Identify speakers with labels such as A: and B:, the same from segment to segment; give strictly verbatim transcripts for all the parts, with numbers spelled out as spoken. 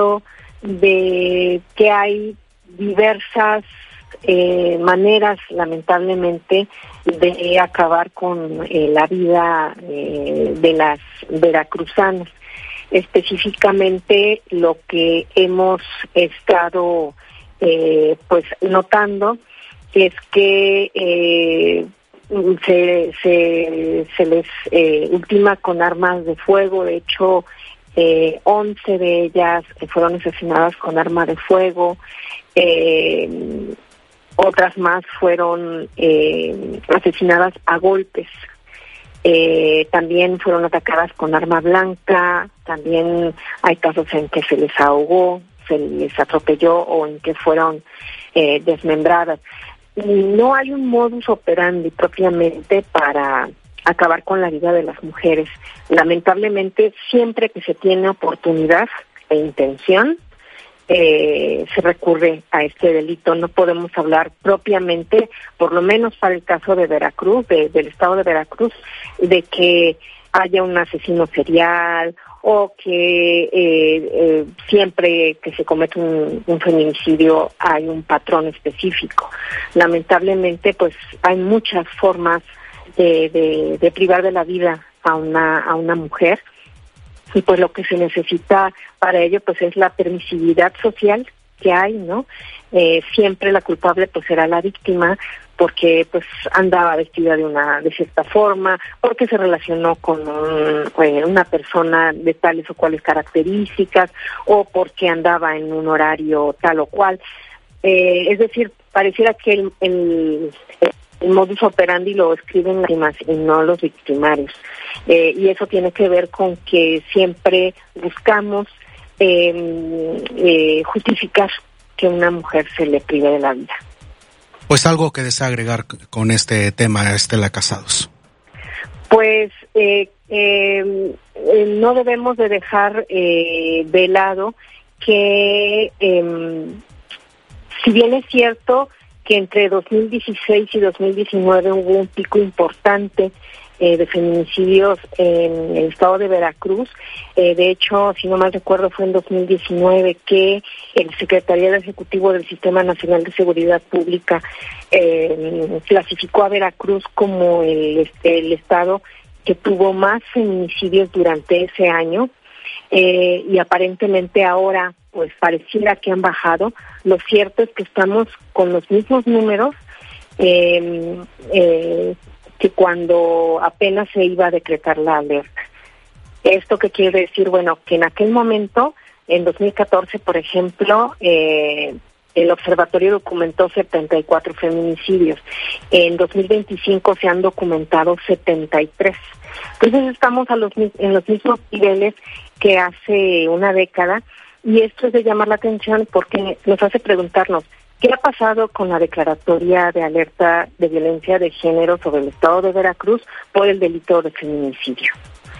A: de que hay diversas eh, maneras, lamentablemente, de acabar con eh, la vida eh, de las veracruzanas. Específicamente, lo que hemos estado eh, pues notando es que eh, se, se, se les eh, ultima con armas de fuego. De hecho, eh, once de ellas fueron asesinadas con arma de fuego. Eh, otras más fueron eh, asesinadas a golpes. Eh, también fueron atacadas con arma blanca. También hay casos en que se les ahogó, se les atropelló o en que fueron eh, desmembradas. No hay un modus operandi propiamente para acabar con la vida de las mujeres. Lamentablemente, siempre que se tiene oportunidad e intención, eh, se recurre a este delito. No podemos hablar propiamente, por lo menos para el caso de Veracruz, de, del estado de Veracruz, de que haya un asesino serial o que eh, eh, siempre que se comete un, un feminicidio hay un patrón específico. Lamentablemente, pues hay muchas formas de, de, de privar de la vida a una a una mujer, y pues lo que se necesita para ello pues es la permisividad social que hay, ¿no? Eh, siempre la culpable pues será la víctima, porque pues andaba vestida de una de cierta forma, porque se relacionó con un, eh, una persona de tales o cuales características, o porque andaba en un horario tal o cual. Eh, es decir, pareciera que el, el, el modus operandi lo escriben las víctimas y no los victimarios. Eh, y eso tiene que ver con que siempre buscamos eh, eh, justificar que una mujer se le prive de la vida.
B: Pues algo que desea agregar con este tema, Estela Casados.
A: Pues eh, eh, eh, no debemos de dejar eh, de lado que eh, si bien es cierto que entre dos mil dieciséis y dos mil diecinueve hubo un pico importante eh, de feminicidios en el estado de Veracruz, eh, de hecho, si no mal recuerdo, fue en dos mil diecinueve que el Secretariado Ejecutivo del Sistema Nacional de Seguridad Pública eh, clasificó a Veracruz como el, el estado que tuvo más feminicidios durante ese año. Eh, y aparentemente ahora pues pareciera que han bajado. Lo cierto es que estamos con los mismos números eh, eh, que cuando apenas se iba a decretar la alerta. ¿Esto qué quiere decir? Bueno, que en aquel momento, en dos mil catorce, por ejemplo, eh, el observatorio documentó setenta y cuatro feminicidios. En dos mil veinticinco se han documentado setenta y tres. Entonces estamos a los, en los mismos niveles que hace una década, y esto es de llamar la atención porque nos hace preguntarnos qué ha pasado con la declaratoria de alerta de violencia de género sobre el estado de Veracruz por el delito de feminicidio.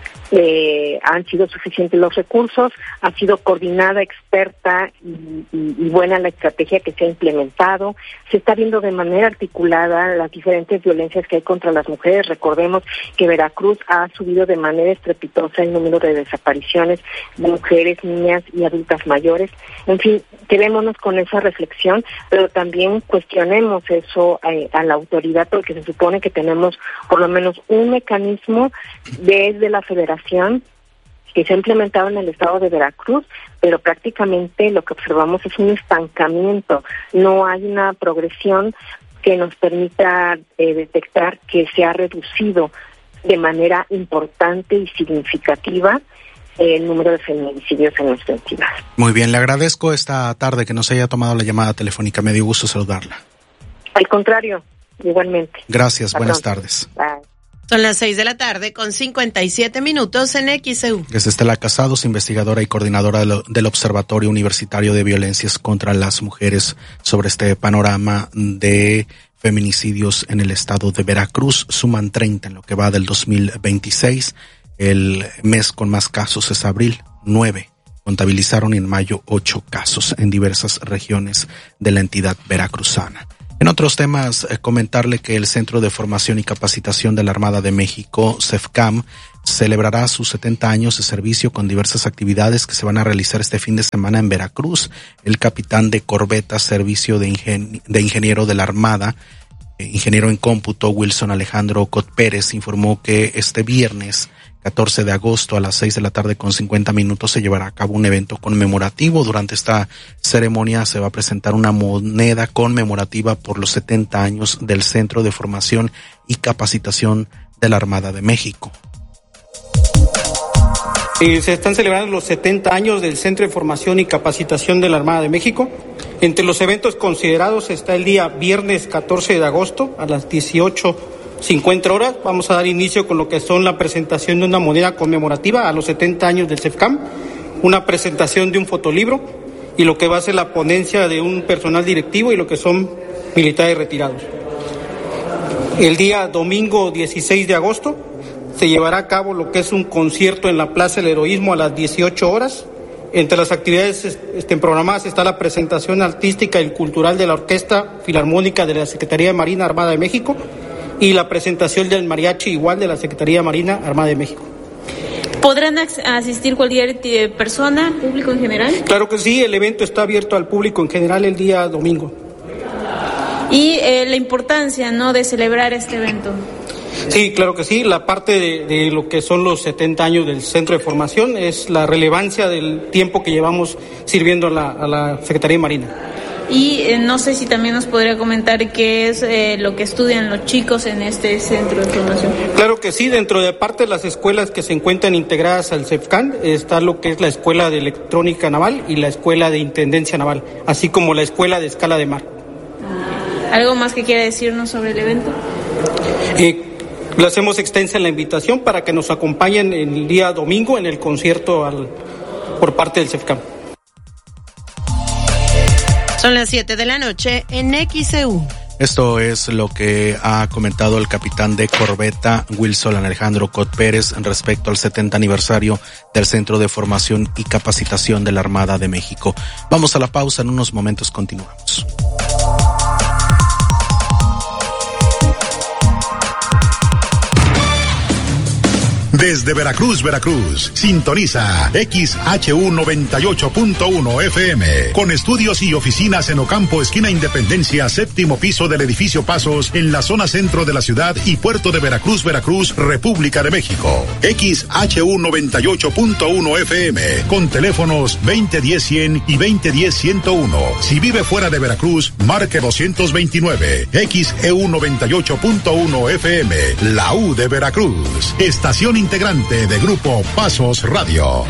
A: Eh, han sido suficientes los recursos, ha sido coordinada, experta y, y, y buena la estrategia que se ha implementado. Se está viendo de manera articulada las diferentes violencias que hay contra las mujeres. Recordemos que Veracruz ha subido de manera estrepitosa el número de desapariciones de mujeres, niñas y adultas mayores. En fin, quedémonos con esa reflexión, pero también cuestionemos eso a, a la autoridad, porque se supone que tenemos por lo menos un mecanismo desde la Federación que se ha implementado en el estado de Veracruz, pero prácticamente lo que observamos es un estancamiento. No hay una progresión que nos permita eh, detectar que se ha reducido de manera importante y significativa el número de feminicidios en nuestra entidad.
B: Muy bien, le agradezco esta tarde que nos haya tomado la llamada telefónica. Me dio gusto saludarla.
A: Al contrario, igualmente.
B: Gracias, buenas tardes.
A: Bye.
C: Son las seis de la tarde con cincuenta y siete minutos en X E U.
B: Es Estela Casados, investigadora y coordinadora del Observatorio Universitario de Violencias contra las Mujeres, sobre este panorama de feminicidios en el estado de Veracruz. Suman treinta en lo que va del dos mil veintiséis. El mes con más casos es abril, nueve. Contabilizaron en mayo ocho casos en diversas regiones de la entidad veracruzana. En otros temas, eh, comentarle que el Centro de Formación y Capacitación de la Armada de México, CEFCAM, celebrará sus setenta años de servicio con diversas actividades que se van a realizar este fin de semana en Veracruz. El capitán de corbeta, servicio de, ingen- de ingeniero de la Armada, eh, ingeniero en cómputo, Wilson Alejandro Cot Pérez, informó que este viernes catorce de agosto a las seis de la tarde con cincuenta minutos se llevará a cabo un evento conmemorativo. Durante esta ceremonia se va a presentar una moneda conmemorativa por los setenta años del Centro de Formación y Capacitación de la Armada de México.
D: Eh, se están celebrando los setenta años del Centro de Formación y Capacitación de la Armada de México. Entre los eventos considerados está el día viernes catorce de agosto a las dieciocho cincuenta horas. Vamos a dar inicio con lo que son la presentación de una moneda conmemorativa a los setenta años del CEFCAM, una presentación de un fotolibro y lo que va a ser la ponencia de un personal directivo y lo que son militares retirados. El día domingo dieciséis de agosto se llevará a cabo lo que es un concierto en la Plaza del Heroísmo a las dieciocho horas. Entre las actividades este, programadas está la presentación artística y cultural de la Orquesta Filarmónica de la Secretaría de Marina Armada de México y la presentación del mariachi igual de la Secretaría de Marina Armada de México.
E: ¿Podrán asistir cualquier persona, público en general?
D: Claro que sí, el evento está abierto al público en general el día domingo.
E: Y eh, la importancia, ¿no?, de celebrar este evento.
D: Sí, claro que sí. La parte de, de lo que son los setenta años del Centro de Formación es la relevancia del tiempo que llevamos sirviendo a la, a la Secretaría de Marina.
E: Y eh, no sé si también nos podría comentar qué es eh, lo que estudian los chicos en este centro de formación.
D: Claro que sí, dentro de parte de las escuelas que se encuentran integradas al CEFCAM está lo que es la Escuela de Electrónica Naval y la Escuela de Intendencia Naval, así como la Escuela de Escala de Mar.
E: ¿Algo más que quiera decirnos sobre el evento?
D: Eh, le hacemos extensa la invitación para que nos acompañen el día domingo en el concierto al, por parte del CEFCAM.
C: Son las siete de la noche en X C U.
B: Esto es lo que ha comentado el capitán de corbeta Wilson Alejandro Cot Pérez respecto al setenta aniversario del Centro de Formación y Capacitación de la Armada de México. Vamos a la pausa, en unos momentos continuamos.
F: Desde Veracruz, Veracruz, sintoniza X H U noventa y ocho punto uno F M, con estudios y oficinas en Ocampo, esquina Independencia, séptimo piso del edificio Pasos, en la zona centro de la ciudad y puerto de Veracruz, Veracruz, República de México. X H U noventa y ocho punto uno F M, con teléfonos veinte diez cien y veinte diez ciento uno. Si vive fuera de Veracruz, marque doscientos veintinueve. X E U noventa y ocho punto uno F M, la U de Veracruz. Estación integrante de Grupo Pasos Radio.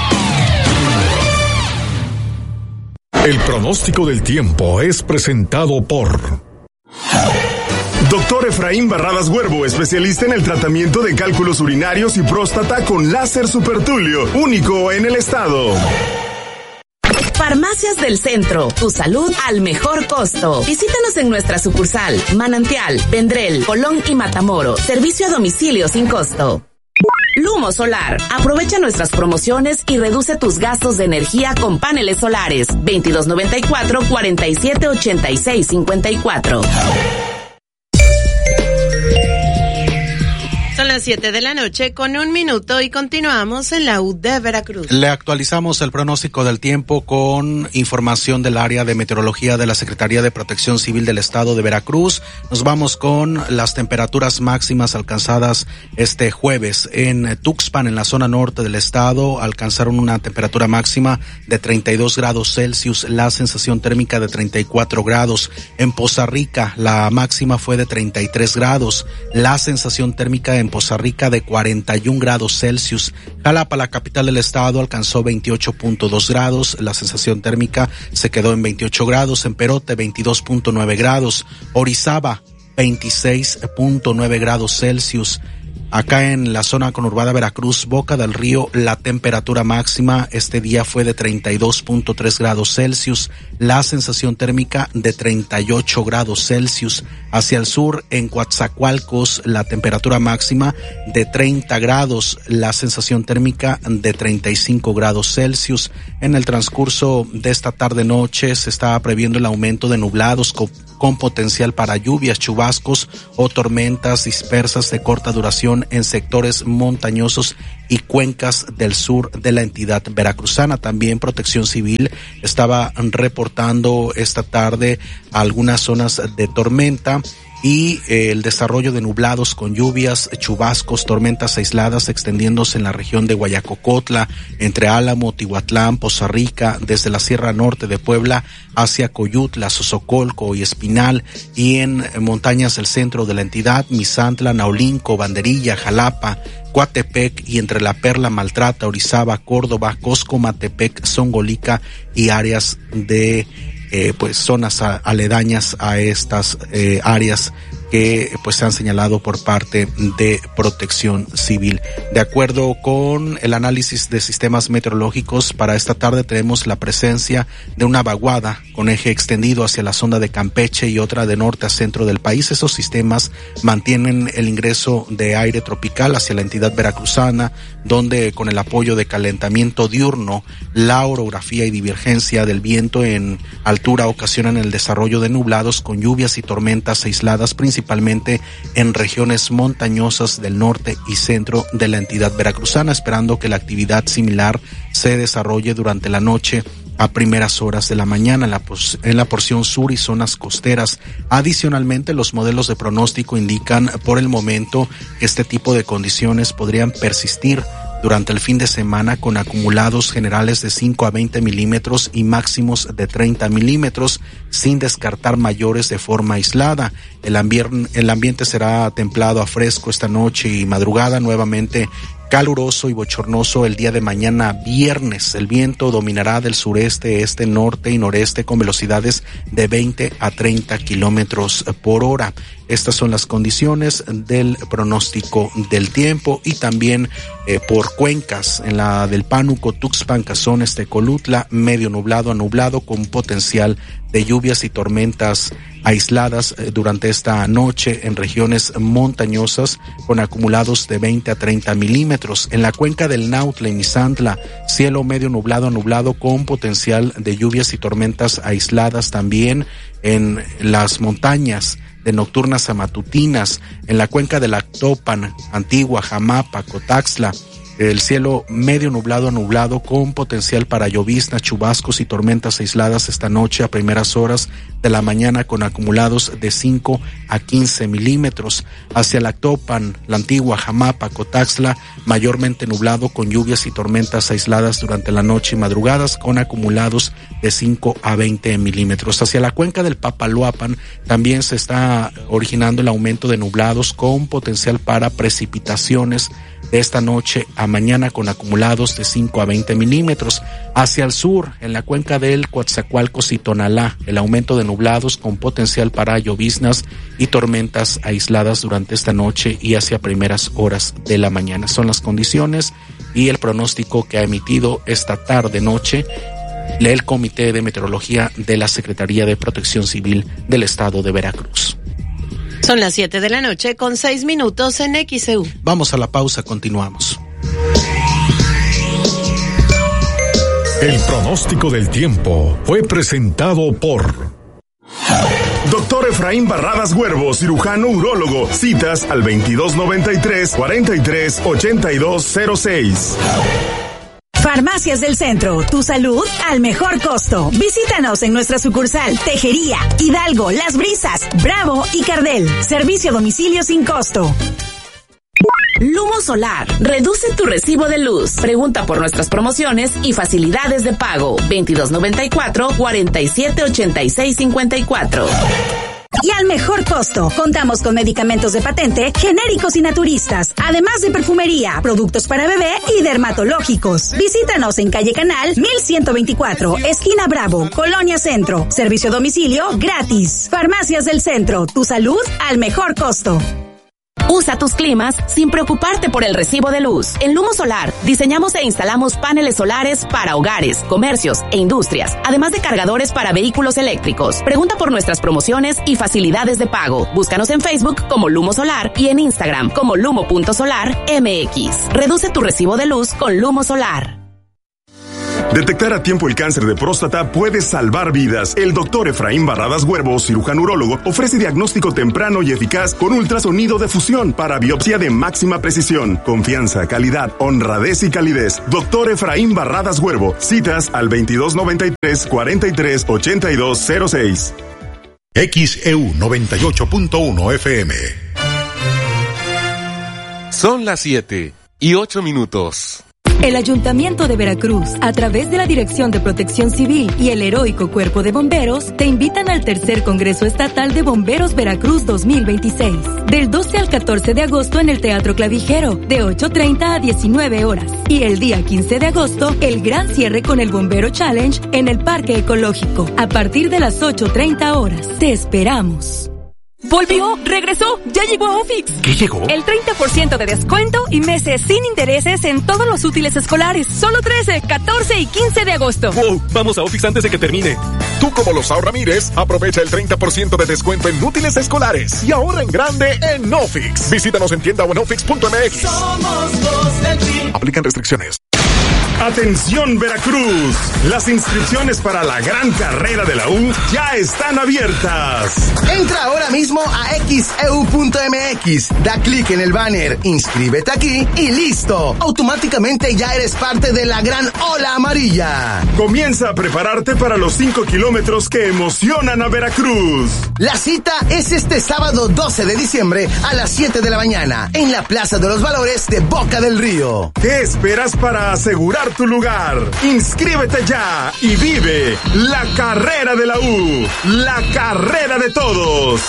G: El pronóstico del tiempo es presentado por Doctor Efraín Barradas Huervo, especialista en el tratamiento de cálculos urinarios y próstata con láser supertulio, único en el estado.
H: Farmacias del Centro, tu salud al mejor costo. Visítanos en nuestra sucursal, Manantial, Vendrell, Colón y Matamoros. Servicio a domicilio sin costo. Lumo Solar. Aprovecha nuestras promociones y reduce tus gastos de energía con paneles solares. veintidós noventa y cuatro, cuarenta y siete ochenta y seis cincuenta y cuatro.
C: Son las siete de la noche con un minuto y continuamos en la U de Veracruz.
B: Le actualizamos el pronóstico del tiempo con información del área de meteorología de la Secretaría de Protección Civil del Estado de Veracruz. Nos vamos con las temperaturas máximas alcanzadas este jueves. En Tuxpan, en la zona norte del estado, alcanzaron una temperatura máxima de treinta y dos grados Celsius, la sensación térmica de treinta y cuatro grados. En Poza Rica, la máxima fue de treinta y tres grados, la sensación térmica en Poza Rica de cuarenta y un grados Celsius. Jalapa, la capital del estado, alcanzó veintiocho punto dos grados, la sensación térmica se quedó en veintiocho grados. En Perote, veintidós punto nueve grados. Orizaba, veintiséis punto nueve grados Celsius. Acá en la zona conurbada Veracruz, Boca del Río, la temperatura máxima este día fue de treinta y dos punto tres grados Celsius, la sensación térmica de treinta y ocho grados Celsius. Hacia el sur, en Coatzacoalcos, la temperatura máxima de treinta grados, la sensación térmica de treinta y cinco grados Celsius. En el transcurso de esta tarde-noche se está previendo el aumento de nublados con, con potencial para lluvias, chubascos o tormentas dispersas de corta duración precipitación en sectores montañosos y cuencas del sur de la entidad veracruzana. También Protección Civil estaba reportando esta tarde algunas zonas de tormenta y eh, el desarrollo de nublados con lluvias, chubascos, tormentas aisladas extendiéndose en la región de Guayacocotla, entre Álamo, Tihuatlán, Poza Rica, desde la Sierra Norte de Puebla hacia Coyutla, Sosocolco y Espinal, y en montañas del centro de la entidad, Misantla, Naulinco, Banderilla, Jalapa, Coatepec y entre La Perla, Maltrata, Orizaba, Córdoba, Cosco, Matepec, Zongolica y áreas de Eh, pues zonas a, aledañas a estas eh, áreas que pues se han señalado por parte de Protección Civil. De acuerdo con el análisis de sistemas meteorológicos, para esta tarde tenemos la presencia de una vaguada con eje extendido hacia la zona de Campeche y otra de norte a centro del país. Esos sistemas mantienen el ingreso de aire tropical hacia la entidad veracruzana, donde con el apoyo de calentamiento diurno, la orografía y divergencia del viento en altura ocasionan el desarrollo de nublados con lluvias y tormentas aisladas, principalmente en regiones montañosas del norte y centro de la entidad veracruzana, esperando que la actividad similar se desarrolle durante la noche a primeras horas de la mañana en la, en la porción sur y zonas costeras. Adicionalmente, los modelos de pronóstico indican por el momento que este tipo de condiciones podrían persistir durante el fin de semana con acumulados generales de cinco a veinte milímetros y máximos de treinta milímetros, sin descartar mayores de forma aislada. El, ambier- el ambiente será templado a fresco esta noche y madrugada, nuevamente caluroso y bochornoso el día de mañana viernes. El viento dominará del sureste, este, norte y noreste con velocidades de veinte a treinta kilómetros por hora. Estas son las condiciones del pronóstico del tiempo y también eh, por cuencas en la del Pánuco, Tuxpan, Cazones, Tecolutla, medio nublado a nublado con potencial de lluvias y tormentas aisladas eh, durante esta noche en regiones montañosas con acumulados de veinte a treinta milímetros. En la cuenca del Nautla y Misantla, cielo medio nublado a nublado con potencial de lluvias y tormentas aisladas también en las montañas de nocturnas a matutinas, en la cuenca de Actopan, Antigua, Jamapa, Cotaxtla, el cielo medio nublado a nublado con potencial para lloviznas, chubascos y tormentas aisladas esta noche a primeras horas de la mañana con acumulados de cinco a quince milímetros. Hacia la Actopan, la Antigua, Jamapa, Cotaxtla, mayormente nublado con lluvias y tormentas aisladas durante la noche y madrugadas con acumulados de cinco a veinte milímetros. Hacia la cuenca del Papaloapan también se está originando el aumento de nublados con potencial para precipitaciones de esta noche a mañana con acumulados de cinco a veinte milímetros. Hacia el sur, en la cuenca del Coatzacoalcos y Tonalá, el aumento de nublados con potencial para lloviznas y tormentas aisladas durante esta noche y hacia primeras horas de la mañana. Son las condiciones y el pronóstico que ha emitido esta tarde noche el Comité de Meteorología de la Secretaría de Protección Civil del Estado de Veracruz.
C: Son las siete de la noche con seis minutos en X E U.
B: Vamos a la pausa, continuamos.
F: El pronóstico del tiempo fue presentado por
G: Doctor Efraín Barradas Huervo, cirujano urólogo. Citas al veintidós noventa y tres, cuarenta y tres, ochenta y dos cero seis.
I: Farmacias del Centro, tu salud al mejor costo. Visítanos en nuestra sucursal Tejería, Hidalgo, Las Brisas, Bravo y Cardel. Servicio a domicilio sin costo.
H: Lumo Solar, reduce tu recibo de luz. Pregunta por nuestras promociones y facilidades de pago. veintidós noventa y cuatro, cuarenta y siete, ochenta y seis cincuenta y cuatro.
I: Y al mejor costo, contamos con medicamentos de patente, genéricos y naturistas, además de perfumería, productos para bebé y dermatológicos. Visítanos en calle Canal mil ciento veinticuatro, esquina Bravo, Colonia Centro. Servicio a domicilio gratis. Farmacias del Centro, tu salud al mejor costo.
H: Usa tus climas sin preocuparte por el recibo de luz. En Lumo Solar, diseñamos e instalamos paneles solares para hogares, comercios e industrias, además de cargadores para vehículos eléctricos. Pregunta por nuestras promociones y facilidades de pago. Búscanos en Facebook como Lumo Solar y en Instagram como lumo punto solar M X. Reduce tu recibo de luz con Lumo Solar.
G: Detectar a tiempo el cáncer de próstata puede salvar vidas. El doctor Efraín Barradas Huervo, cirujano urólogo, ofrece diagnóstico temprano y eficaz con ultrasonido de fusión para biopsia de máxima precisión. Confianza, calidad, honradez y calidez. Doctor Efraín Barradas Huervo. Citas al veintidós noventa y tres, cuarenta y tres, ochenta y dos cero seis.
F: X E U noventa y ocho punto uno F M.
J: Son las siete y ocho minutos.
K: El Ayuntamiento de Veracruz, a través de la Dirección de Protección Civil y el Heroico Cuerpo de Bomberos, te invitan al tercer Congreso Estatal de Bomberos Veracruz dos mil veintiséis, del doce al catorce de agosto en el Teatro Clavijero, de ocho treinta a diecinueve horas. Y el día quince de agosto, el gran cierre con el Bombero Challenge en el Parque Ecológico, a partir de las ocho treinta horas. Te esperamos.
L: ¡Volvió! ¡Regresó! ¡Ya llegó a Ofix!
F: ¿Qué llegó?
L: El treinta por ciento de descuento y meses sin intereses en todos los útiles escolares. Solo trece, catorce y quince de agosto.
M: ¡Wow! Vamos a Ofix antes de que termine.
N: Tú, como los Ramírez, aprovecha el treinta por ciento de descuento en útiles escolares y ahorra en grande en Ofix. Visítanos en tienda o en ofix punto m x.
O: Somos los del Tri.
N: Aplican restricciones.
G: Atención Veracruz, las inscripciones para la gran carrera de la U ya están abiertas.
P: Entra ahora mismo a x e u punto m x, da clic en el banner, inscríbete aquí y listo. Automáticamente ya eres parte de la gran ola amarilla.
G: Comienza a prepararte para los cinco kilómetros que emocionan a Veracruz.
P: La cita es este sábado doce de diciembre a las siete de la mañana en la Plaza de los Valores de Boca del Río.
G: ¿Qué esperas para asegurar tu lugar? Inscríbete ya y vive la carrera de la U, la carrera de todos.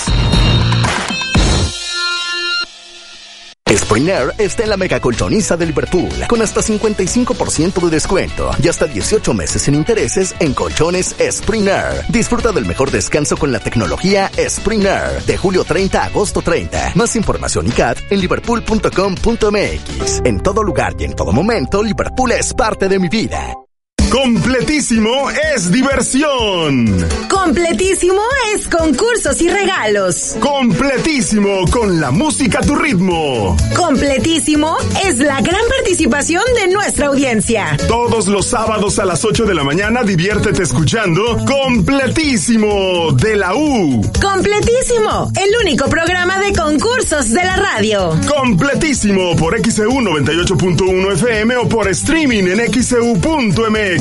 Q: Spring Air está en la mega colchoniza de Liverpool, con hasta cincuenta y cinco por ciento de descuento y hasta dieciocho meses sin intereses en colchones Spring Air. Disfruta del mejor descanso con la tecnología Spring Air, de julio treinta a agosto treinta. Más información y C A T en liverpool punto com punto m x. En todo lugar y en todo momento, Liverpool es parte de mi vida.
G: Completísimo es diversión.
I: Completísimo es concursos y regalos.
G: Completísimo con la música a tu ritmo.
I: Completísimo es la gran participación de nuestra audiencia.
G: Todos los sábados a las ocho de la mañana diviértete escuchando Completísimo de la U.
I: Completísimo, el único programa de concursos de la radio.
G: Completísimo por X E U noventa y ocho punto uno F M o por streaming en x e u punto m x.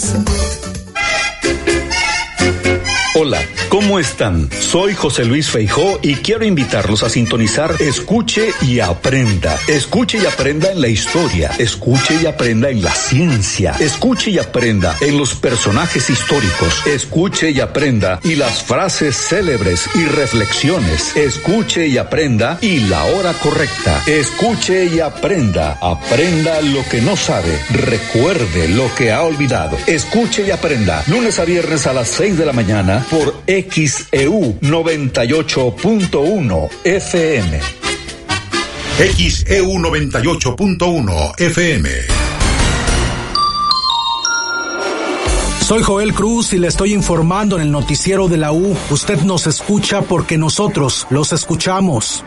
R: Hola, ¿cómo están? Soy José Luis Feijó y quiero invitarlos a sintonizar Escuche y Aprenda. Escuche y aprenda en la historia, escuche y aprenda en la ciencia, escuche y aprenda en los personajes históricos, escuche y aprenda y las frases célebres y reflexiones, escuche y aprenda y la hora correcta, escuche y aprenda, aprenda lo que no sabe, recuerde lo que ha olvidado, escuche y aprenda, lunes a viernes a las seis de la mañana por X E U noventa y ocho punto uno F M.
F: X E U noventa y ocho punto uno F M.
S: Soy Joel Cruz y le estoy informando en el noticiero de la U. Usted nos escucha porque nosotros los escuchamos.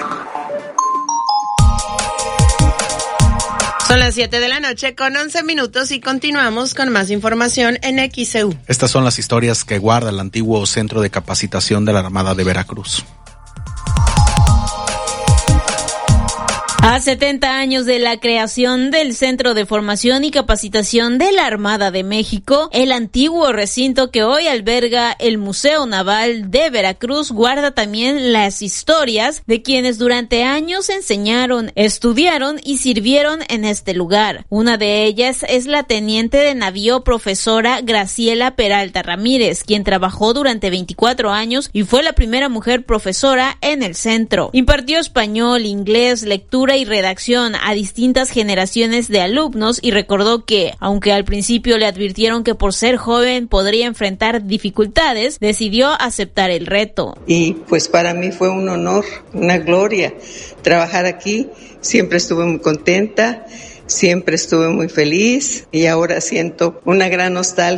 C: Son las siete de la noche con once minutos y continuamos con más información en X E U.
B: Estas son las historias que guarda el antiguo Centro de Capacitación de la Armada de Veracruz.
E: A setenta años de la creación del Centro de Formación y Capacitación de la Armada de México, el antiguo recinto que hoy alberga el Museo Naval de Veracruz guarda también las historias de quienes durante años enseñaron, estudiaron y sirvieron en este lugar. Una de ellas es la teniente de navío profesora Graciela Peralta Ramírez, quien trabajó durante veinticuatro años y fue la primera mujer profesora en el centro. Impartió español, inglés, lectura y redacción a distintas generaciones de alumnos y recordó que, aunque al principio le advirtieron que por ser joven podría enfrentar dificultades, decidió aceptar el reto.
T: Y pues para mí fue un honor, una gloria trabajar aquí. Siempre estuve muy contenta, siempre estuve muy feliz y ahora siento una gran nostalgia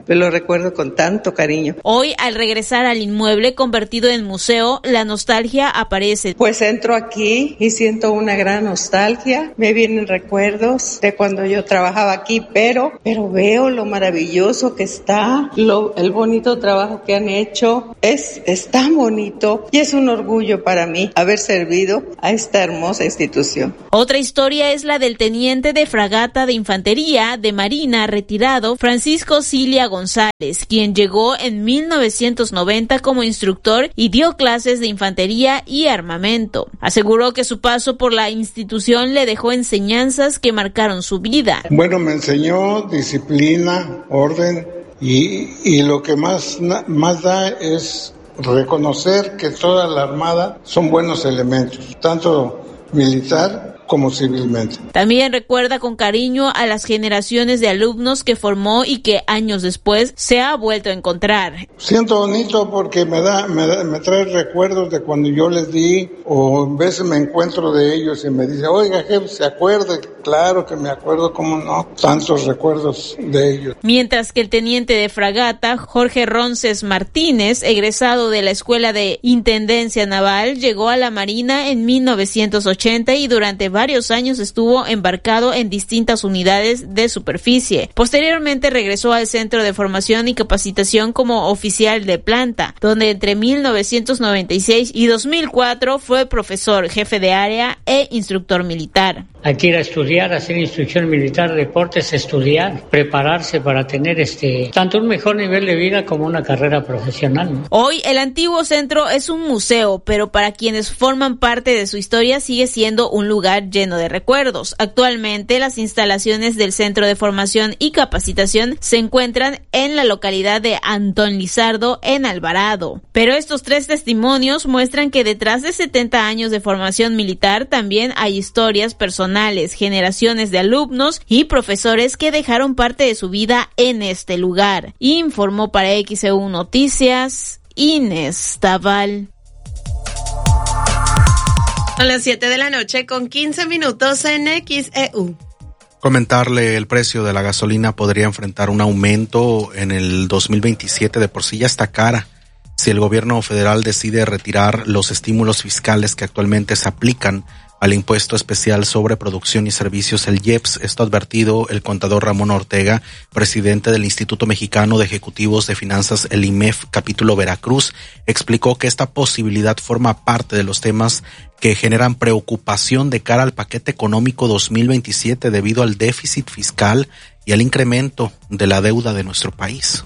T: Pero lo recuerdo con tanto cariño.
E: Hoy, al regresar al inmueble convertido en museo, la nostalgia aparece.
T: Pues entro aquí y siento una gran nostalgia. Me vienen recuerdos de cuando yo trabajaba aquí, pero, pero veo lo maravilloso que está, lo, el bonito trabajo que han hecho. Es, es tan bonito y es un orgullo para mí haber servido a esta hermosa institución.
E: Otra historia es la del teniente de fragata de infantería de Marina retirado Francisco Cilia González, quien llegó en mil novecientos noventa como instructor y dio clases de infantería y armamento. Aseguró que su paso por la institución le dejó enseñanzas que marcaron su vida.
U: Bueno, me enseñó disciplina, orden y, y lo que más, más da es reconocer que toda la Armada son buenos elementos, tanto militar como civilmente.
E: También recuerda con cariño a las generaciones de alumnos que formó y que años después se ha vuelto a encontrar.
U: Siento bonito porque me da, me da, me trae recuerdos de cuando yo les di, o a veces me encuentro de ellos y me dice, oiga jefe, ¿se acuerda? Claro que me acuerdo, cómo no, tantos recuerdos de ellos.
E: Mientras que el teniente de fragata, Jorge Ronces Martínez, egresado de la Escuela de Intendencia Naval, llegó a la Marina en mil novecientos ochenta y durante varios años estuvo embarcado en distintas unidades de superficie. Posteriormente regresó al Centro de Formación y Capacitación como oficial de planta, donde entre mil novecientos noventa y seis y dos mil cuatro fue profesor, jefe de área e instructor militar.
V: Hay que ir a estudiar, hacer instrucción militar, deportes, estudiar, prepararse para tener este tanto un mejor nivel de vida como una carrera profesional, ¿no?
E: Hoy el antiguo centro es un museo, pero para quienes forman parte de su historia sigue siendo un lugar lleno de recuerdos. Actualmente las instalaciones del Centro de Formación y Capacitación se encuentran en la localidad de Antón Lizardo, en Alvarado. Pero estos tres testimonios muestran que detrás de setenta años de formación militar también hay historias personales, generaciones de alumnos y profesores que dejaron parte de su vida en este lugar. Informó para X E U Noticias, Inés Taval.
C: A las siete de la noche con quince minutos en X E U.
B: Comentarle, el precio de la gasolina podría enfrentar un aumento en el dos mil veintisiete, de por sí ya está cara. Si el gobierno federal decide retirar los estímulos fiscales que actualmente se aplican al impuesto especial sobre producción y servicios, el I E P S, esto ha advertido el contador Ramón Ortega, presidente del Instituto Mexicano de Ejecutivos de Finanzas, el I M E F, capítulo Veracruz, explicó que esta posibilidad forma parte de los temas que generan preocupación de cara al paquete económico dos mil veintisiete debido al déficit fiscal y al incremento de la deuda de nuestro país.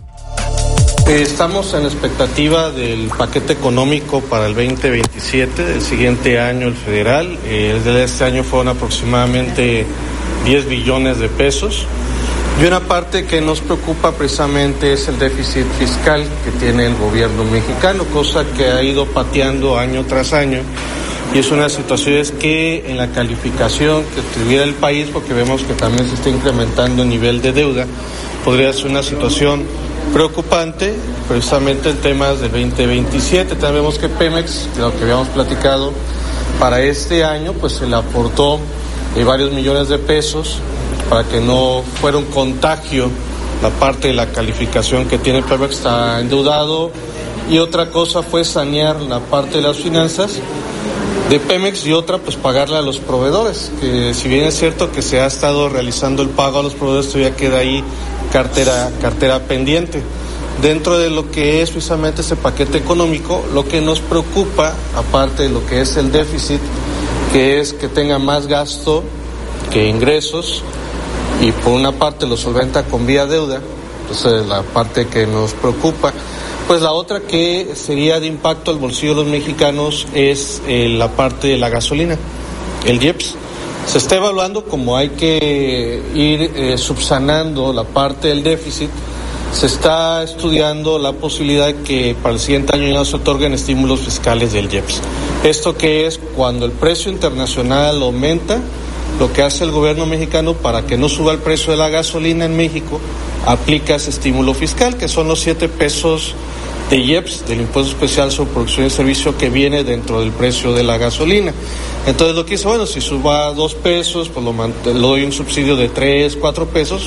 D: Estamos en expectativa del paquete económico para el veinte veintisiete, del siguiente año el federal. Eh, de este año fueron aproximadamente diez billones de pesos. Y una parte que nos preocupa precisamente es el déficit fiscal que tiene el gobierno mexicano, cosa que ha ido pateando año tras año. Y es una situación es que en la calificación que tuviera el país, porque vemos que también se está incrementando el nivel de deuda, podría ser una situación preocupante, precisamente en temas del veinte veintisiete. También vemos que Pemex, de lo que habíamos platicado, para este año pues se le aportó eh, varios millones de pesos para que no fuera un contagio la parte de la calificación que tiene Pemex, está endeudado. Y otra cosa fue sanear la parte de las finanzas de Pemex y otra pues pagarle a los proveedores, que si bien es cierto que se ha estado realizando el pago a los proveedores, todavía queda ahí cartera cartera pendiente. Dentro de lo que es precisamente ese paquete económico, lo que nos preocupa, aparte de lo que es el déficit, que es que tenga más gasto que ingresos, y por una parte lo solventa con vía deuda, entonces la parte que nos preocupa. Pues la otra que sería de impacto al bolsillo de los mexicanos es eh, la parte de la gasolina, el I E P S. Se está evaluando como hay que ir eh, subsanando la parte del déficit. Se está estudiando la posibilidad de que para el siguiente año ya se otorguen estímulos fiscales del I E P S. Esto que es cuando el precio internacional aumenta, lo que hace el gobierno mexicano para que no suba el precio de la gasolina en México, aplica ese estímulo fiscal, que son los siete pesos de I E P S, del impuesto especial sobre producción y servicio, que viene dentro del precio de la gasolina. Entonces lo que dice, bueno, si suba a dos pesos, pues lo, lo doy un subsidio de tres, cuatro pesos,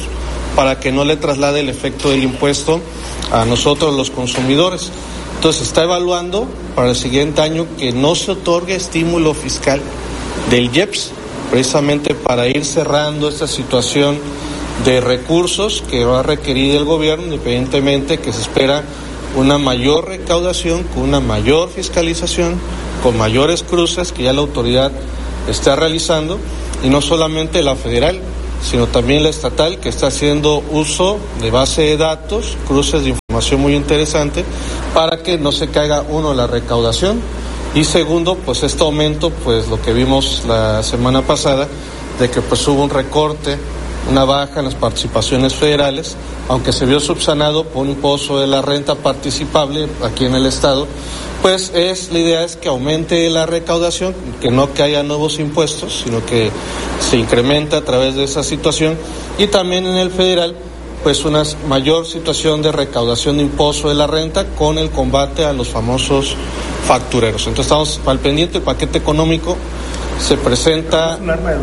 A: para que no le traslade el efecto del impuesto a nosotros los consumidores. Entonces está evaluando para el siguiente año que no se otorgue estímulo fiscal del I E P S, precisamente para ir cerrando esta situación de recursos que va a requerir el gobierno, independientemente que se espera una mayor recaudación, con una mayor fiscalización, con mayores cruces que ya la autoridad está realizando, y no solamente la federal, sino también la estatal, que está haciendo uso de base de datos, cruces de información muy interesante, para que no se caiga, uno, la recaudación, y segundo, pues este aumento, pues lo que vimos la semana pasada, de que pues hubo un recorte, una baja en las participaciones federales, aunque se vio subsanado por un impuesto de la renta participable aquí en el estado, pues es la idea es que aumente la recaudación, que no que haya nuevos impuestos, sino que se incremente a través de esa situación, y también en el federal, pues una mayor situación de recaudación de impuesto de la renta con el combate a los famosos factureros. Entonces estamos al pendiente. El paquete económico se presenta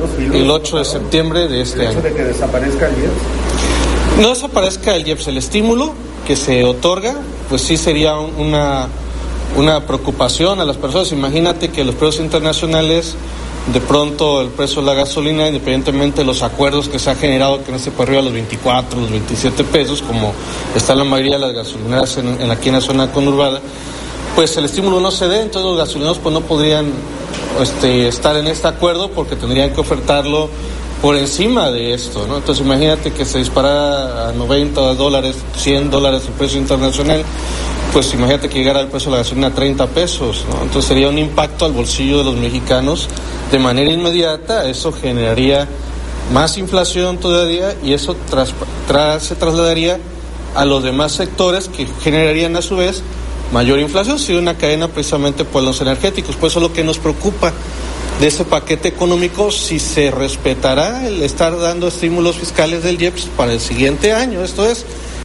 A: el ocho de septiembre de este año.
H: ¿El hecho de que desaparezca el I E P S?
A: No desaparezca el I E P S, el estímulo que se otorga, pues sí sería una, una preocupación a las personas. Imagínate que los precios internacionales, de pronto el precio de la gasolina, independientemente de los acuerdos que se ha generado, que no se puede arriba a los veinticuatro, los veintisiete pesos, como está la mayoría de las gasolineras en, en aquí en la zona conurbada, pues el estímulo no se dé, entonces los gasolineros pues no podrían este, estar en este acuerdo porque tendrían que ofertarlo por encima de esto, ¿no? Entonces imagínate que se disparara a noventa dólares, cien dólares el precio internacional, pues imagínate que llegara el precio de la gasolina a treinta pesos, ¿no? Entonces sería un impacto al bolsillo de los mexicanos de manera inmediata. Eso generaría más inflación todavía y eso tras, tras, se trasladaría a los demás sectores que generarían a su vez mayor inflación, si una cadena precisamente por los energéticos. Por eso lo que nos preocupa de ese paquete económico, si se respetará el estar dando estímulos fiscales del I E P S para el siguiente año. Esto es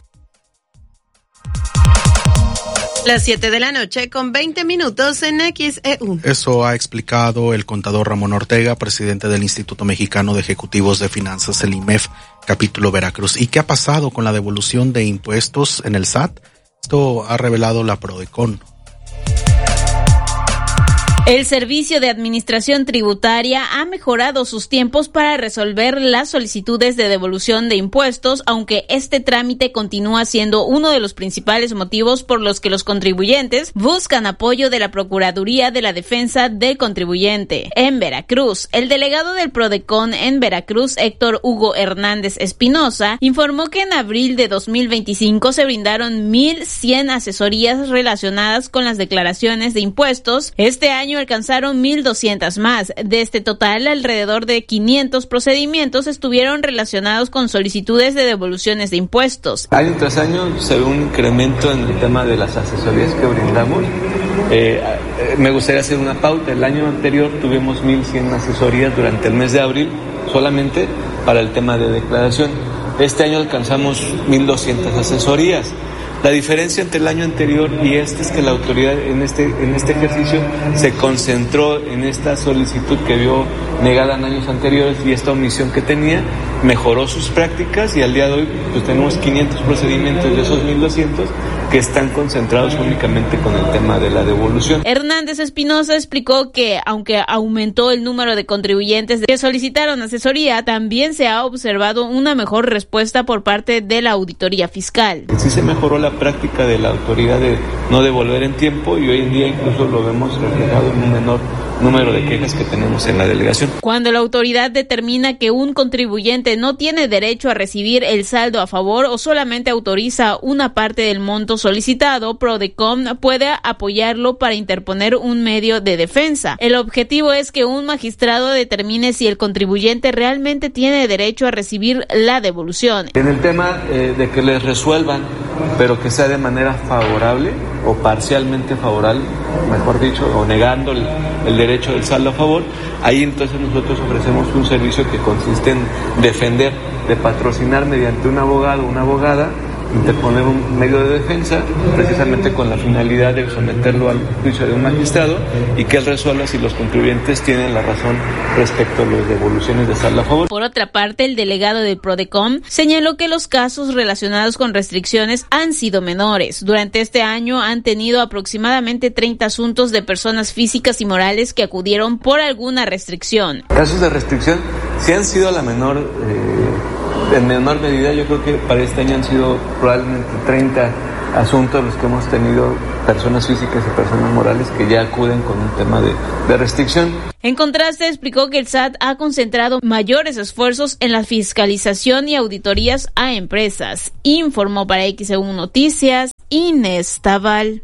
C: las siete de la noche con veinte minutos en X E U.
B: Eso ha explicado el contador Ramón Ortega, presidente del Instituto Mexicano de Ejecutivos de Finanzas, el I M E F, capítulo Veracruz. ¿Y qué ha pasado con la devolución de impuestos en el S A T? Esto ha revelado la Prodecon.
E: El Servicio de Administración Tributaria ha mejorado sus tiempos para resolver las solicitudes de devolución de impuestos, aunque este trámite continúa siendo uno de los principales motivos por los que los contribuyentes buscan apoyo de la Procuraduría de la Defensa del Contribuyente. En Veracruz, el delegado del Prodecon en Veracruz, Héctor Hugo Hernández Espinosa, informó que en abril de dos mil veinticinco se brindaron mil cien asesorías relacionadas con las declaraciones de impuestos. Este año alcanzaron mil doscientas más. De este total, alrededor de quinientos procedimientos estuvieron relacionados con solicitudes de devoluciones de impuestos.
W: Año tras año se ve un incremento en el tema de las asesorías que brindamos. Eh, me gustaría hacer una pauta. El año anterior tuvimos mil cien asesorías durante el mes de abril, solamente para el tema de declaración. Este año alcanzamos mil doscientas asesorías. La diferencia entre el año anterior y este es que la autoridad en este en este ejercicio se concentró en esta solicitud que vio negada en años anteriores y esta omisión que tenía, mejoró sus prácticas y al día de hoy pues tenemos quinientos procedimientos de esos mil doscientos que están concentrados únicamente con el tema de la devolución.
E: Hernández Espinosa explicó que aunque aumentó el número de contribuyentes que solicitaron asesoría, también se ha observado una mejor respuesta por parte de la auditoría fiscal.
W: Sí se mejoró la práctica de la autoridad de no devolver en tiempo y hoy en día incluso lo vemos reflejado en un menor número de quejas que tenemos en la delegación.
E: Cuando la autoridad determina que un contribuyente no tiene derecho a recibir el saldo a favor o solamente autoriza una parte del monto solicitado, Prodecon puede apoyarlo para interponer un medio de defensa. El objetivo es que un magistrado determine si el contribuyente realmente tiene derecho a recibir la devolución.
W: En el tema eh, de que les resuelvan, pero que sea de manera favorable o parcialmente favorable, mejor dicho, o negando el, el derecho del saldo a favor, ahí entonces nosotros ofrecemos un servicio que consiste en defender, de patrocinar mediante un abogado o una abogada interponer un medio de defensa, precisamente con la finalidad de someterlo al juicio de un magistrado y que él resuelva si los contribuyentes tienen la razón respecto a las devoluciones de saldo a favor.
E: Por otra parte, el delegado del Prodecom señaló que los casos relacionados con restricciones han sido menores. Durante este año han tenido aproximadamente treinta asuntos de personas físicas y morales que acudieron por alguna restricción.
W: Casos de restricción sí han sido a la menor, eh, en menor medida. Yo creo que para este año han sido probablemente treinta asuntos los que hemos tenido personas físicas y personas morales que ya acuden con un tema de, de restricción.
E: En contraste, explicó que el S A T ha concentrado mayores esfuerzos en la fiscalización y auditorías a empresas. Informó para X E U Noticias Inés Taval.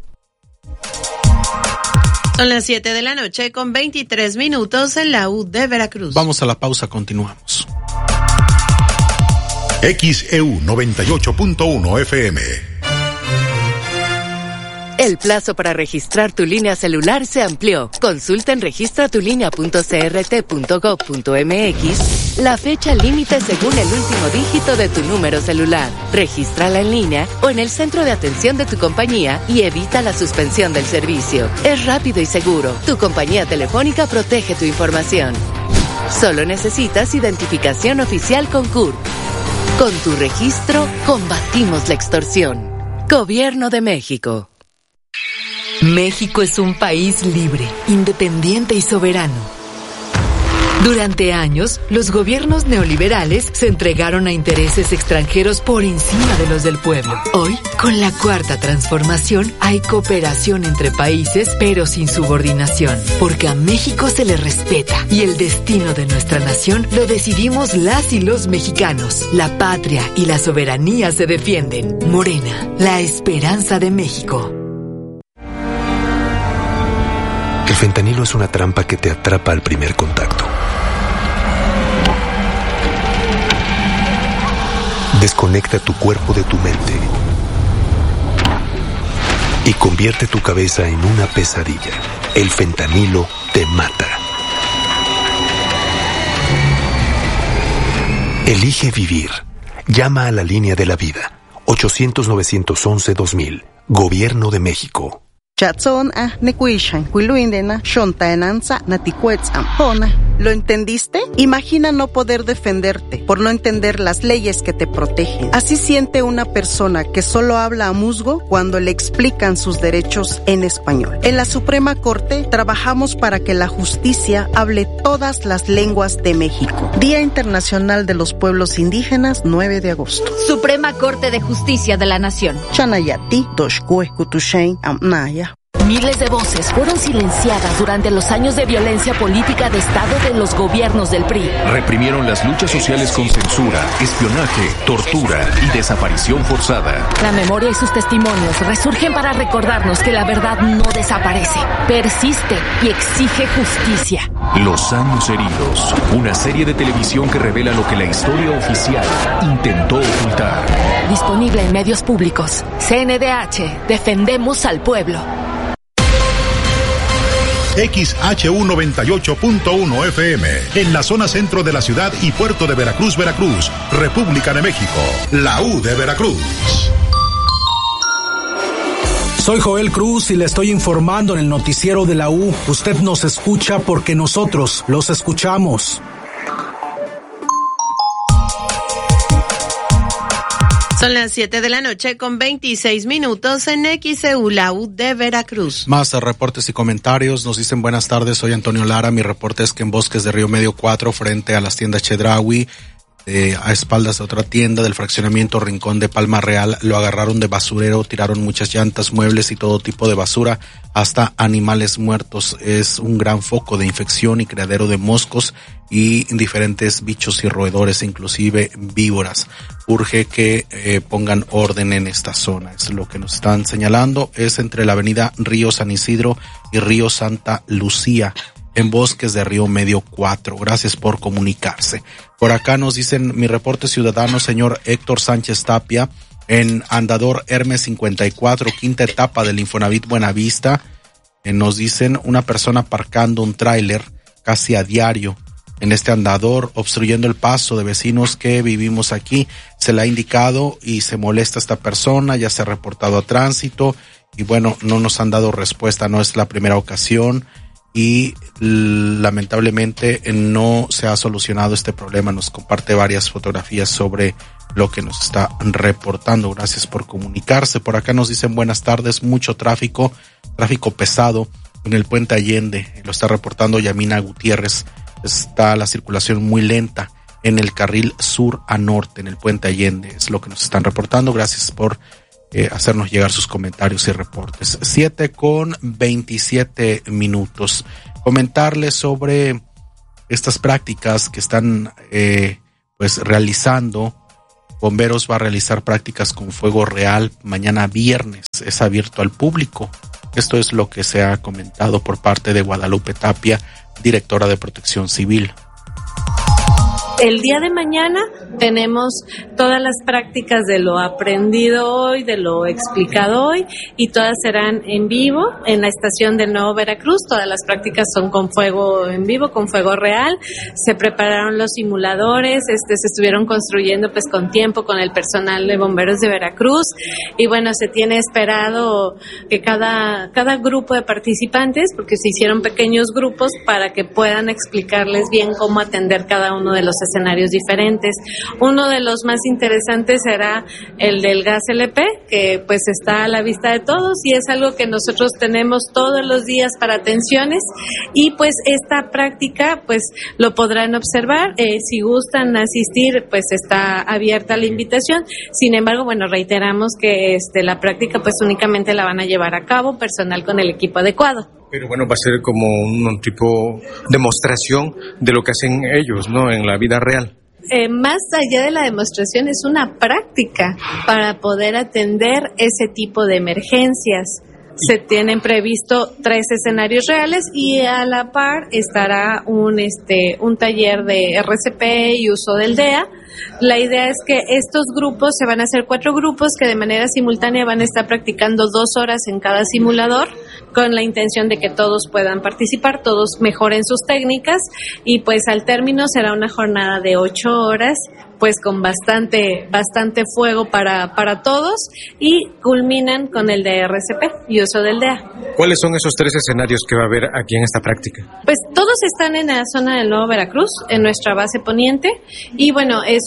C: Son las siete de la noche con veintitrés minutos en la U de Veracruz.
B: Vamos a la pausa, continuamos.
F: X E U noventa y ocho punto uno F M.
J: El plazo para registrar tu línea celular se amplió. Consulta en registra tu línea punto c r t punto gov punto m x la fecha límite según el último dígito de tu número celular. Regístrala en línea o en el centro de atención de tu compañía y evita la suspensión del servicio. Es rápido y seguro. Tu compañía telefónica protege tu información. Solo necesitas identificación oficial con C U R P. Con tu registro, combatimos la extorsión. Gobierno de México.
K: México es un país libre, independiente y soberano. Durante años, los gobiernos neoliberales se entregaron a intereses extranjeros por encima de los del pueblo. Hoy, con la Cuarta Transformación, hay cooperación entre países, pero sin subordinación, porque a México se le respeta y el destino de nuestra nación lo decidimos las y los mexicanos. La patria y la soberanía se defienden. Morena, la esperanza de México.
L: El fentanilo es una trampa que te atrapa al primer contacto. Desconecta tu cuerpo de tu mente y convierte tu cabeza en una pesadilla. El fentanilo te mata. Elige vivir. Llama a la línea de la vida. ochocientos, novecientos once, dos mil. Gobierno de México.
X: ¿Lo entendiste? Imagina no poder defenderte por no entender las leyes que te protegen. Así siente una persona que solo habla a musgo cuando le explican sus derechos en español. En la Suprema Corte trabajamos para que la justicia hable todas las lenguas de México. Día Internacional de los Pueblos Indígenas, nueve de agosto.
Y: Suprema Corte de Justicia de la Nación.
X: Chanayati, Toshkue, Kutushain, Amnaya.
Y: Miles de voces fueron silenciadas durante los años de violencia política de Estado de los gobiernos del P R I.
Z: Reprimieron las luchas sociales con censura, espionaje, tortura y desaparición forzada.
Y: La memoria y sus testimonios resurgen para recordarnos que la verdad no desaparece, persiste y exige justicia.
Z: Los años heridos, una serie de televisión que revela lo que la historia oficial intentó ocultar.
Y: Disponible en medios públicos. C N D H, defendemos al pueblo.
F: X H U noventa y ocho punto uno F M, en la zona centro de la ciudad y puerto de Veracruz, Veracruz, República de México, la U de Veracruz.
S: Soy Joel Cruz y le estoy informando en el noticiero de la U. Usted nos escucha porque nosotros los escuchamos.
C: Son las siete de la noche con veintiséis minutos en X E U, la U de Veracruz.
B: Más reportes y comentarios. Nos dicen buenas tardes, soy Antonio Lara. Mi reporte es que en Bosques de Río Medio cuatro, frente a las tiendas Chedraui, eh, a espaldas de otra tienda del fraccionamiento Rincón de Palma Real, lo agarraron de basurero, tiraron muchas llantas, muebles y todo tipo de basura, hasta animales muertos. Es un gran foco de infección y criadero de moscos y diferentes bichos y roedores, inclusive víboras. Urge que eh, pongan orden en esta zona. Es lo que nos están señalando. Es entre la avenida Río San Isidro y Río Santa Lucía, en Bosques de Río Medio cuatro. Gracias por comunicarse. Por acá nos dicen, mi reporte ciudadano, señor Héctor Sánchez Tapia, en Andador Hermes cincuenta y cuatro, quinta etapa del Infonavit Buenavista. Eh, nos dicen, una persona aparcando un tráiler casi a diario en este andador, obstruyendo el paso de vecinos que vivimos aquí. Se le ha indicado y se molesta a esta persona, ya se ha reportado a tránsito y bueno, no nos han dado respuesta, no es la primera ocasión y lamentablemente no se ha solucionado este problema. Nos comparte varias fotografías sobre lo que nos está reportando. Gracias por comunicarse. Por acá nos dicen buenas tardes, mucho tráfico, tráfico pesado en el Puente Allende, lo está reportando Yamina Gutiérrez. Está la circulación muy lenta en el carril sur a norte, en el Puente Allende, es lo que nos están reportando. Gracias por eh, hacernos llegar sus comentarios y reportes. Siete con veintisiete minutos. Comentarles sobre estas prácticas que están eh, pues realizando. Bomberos va a realizar prácticas con fuego real mañana viernes, es abierto al público. Esto es lo que se ha comentado por parte de Guadalupe Tapia, directora de Protección Civil.
I: El día de mañana tenemos todas las prácticas de lo aprendido hoy, de lo explicado hoy, y todas serán en vivo en la estación del Nuevo Veracruz. Todas las prácticas son con fuego en vivo, con fuego real. Se prepararon los simuladores, este, se estuvieron construyendo pues con tiempo con el personal de bomberos de Veracruz, y bueno, se tiene esperado que cada, cada grupo de participantes, porque se hicieron pequeños grupos para que puedan explicarles bien cómo atender cada uno de los escenarios diferentes. Uno de los más interesantes será el del gas L P, que pues está a la vista de todos y es algo que nosotros tenemos todos los días para atenciones, y pues esta práctica pues lo podrán observar, eh, si gustan asistir pues está abierta la invitación. Sin embargo, bueno, reiteramos que este la práctica pues únicamente la van a llevar a cabo personal con el equipo adecuado.
M: Pero bueno, va a ser como un, un tipo demostración de lo que hacen ellos, ¿no? En la vida real.
I: Eh, más allá de la demostración, es una práctica para poder atender ese tipo de emergencias. Se tienen previsto tres escenarios reales y a la par estará un este un taller de R C P y uso del D E A. La idea es que estos grupos se van a hacer cuatro grupos que de manera simultánea van a estar practicando dos horas en cada simulador, con la intención de que todos puedan participar, todos mejoren sus técnicas, y pues al término será una jornada de ocho horas, pues con bastante bastante fuego para para todos, y culminan con el de R C P y uso del D E A.
M: ¿Cuáles son esos tres escenarios que va a haber aquí en esta práctica?
I: Pues todos están en la zona del Nuevo Veracruz, en nuestra base poniente, y bueno, es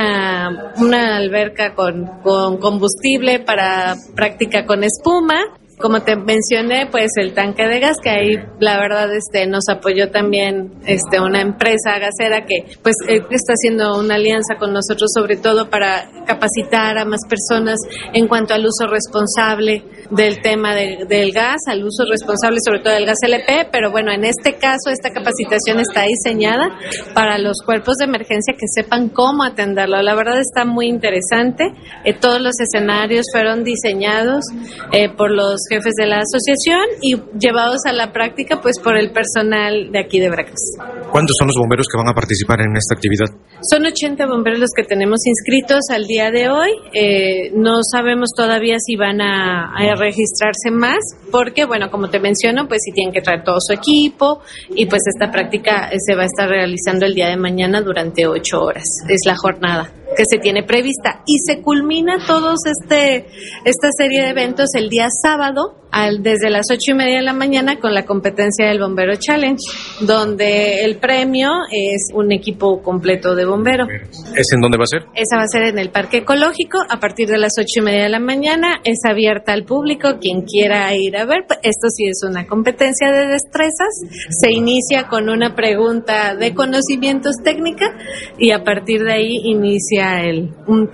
I: una una alberca con con combustible para práctica con espuma. Como te mencioné, pues el tanque de gas, que ahí la verdad este nos apoyó también este una empresa gasera que pues está haciendo una alianza con nosotros, sobre todo para capacitar a más personas en cuanto al uso responsable del tema de, del gas, al uso responsable sobre todo del gas L P, pero bueno, en este caso esta capacitación está diseñada para los cuerpos de emergencia que sepan cómo atenderlo. La verdad está muy interesante. Eh, todos los escenarios fueron diseñados eh, por los jefes de la asociación y llevados a la práctica pues por el personal de aquí de Veracruz.
M: ¿Cuántos son los bomberos que van a participar en esta actividad?
I: Son ochenta bomberos los que tenemos inscritos al día de hoy. Eh, no sabemos todavía si van a, a registrarse más, porque bueno, como te menciono, pues sí tienen que traer todo su equipo, y pues esta práctica se va a estar realizando el día de mañana durante ocho horas. Es la jornada que se tiene prevista y se culmina todos este esta serie de eventos el día sábado al, desde las ocho y media de la mañana con la competencia del Bombero Challenge, donde el premio es un equipo completo de bombero.
M: ¿Es en dónde va a ser?
I: Esa va a ser en el Parque Ecológico a partir de las ocho y media de la mañana. Es abierta al público, quien quiera ir a ver. Esto sí es una competencia de destrezas. Se inicia con una pregunta de conocimientos técnica y a partir de ahí inicia El,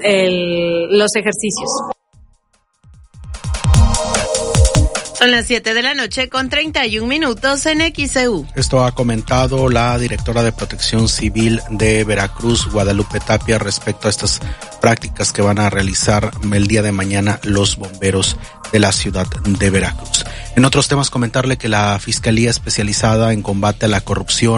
I: el, los ejercicios.
C: Son las siete de la noche con treinta y un minutos en X C U.
B: Esto ha comentado la directora de Protección Civil de Veracruz, Guadalupe Tapia, respecto a estas prácticas que van a realizar el día de mañana los bomberos de la ciudad de Veracruz. En otros temas, comentarle que la Fiscalía Especializada en Combate a la Corrupción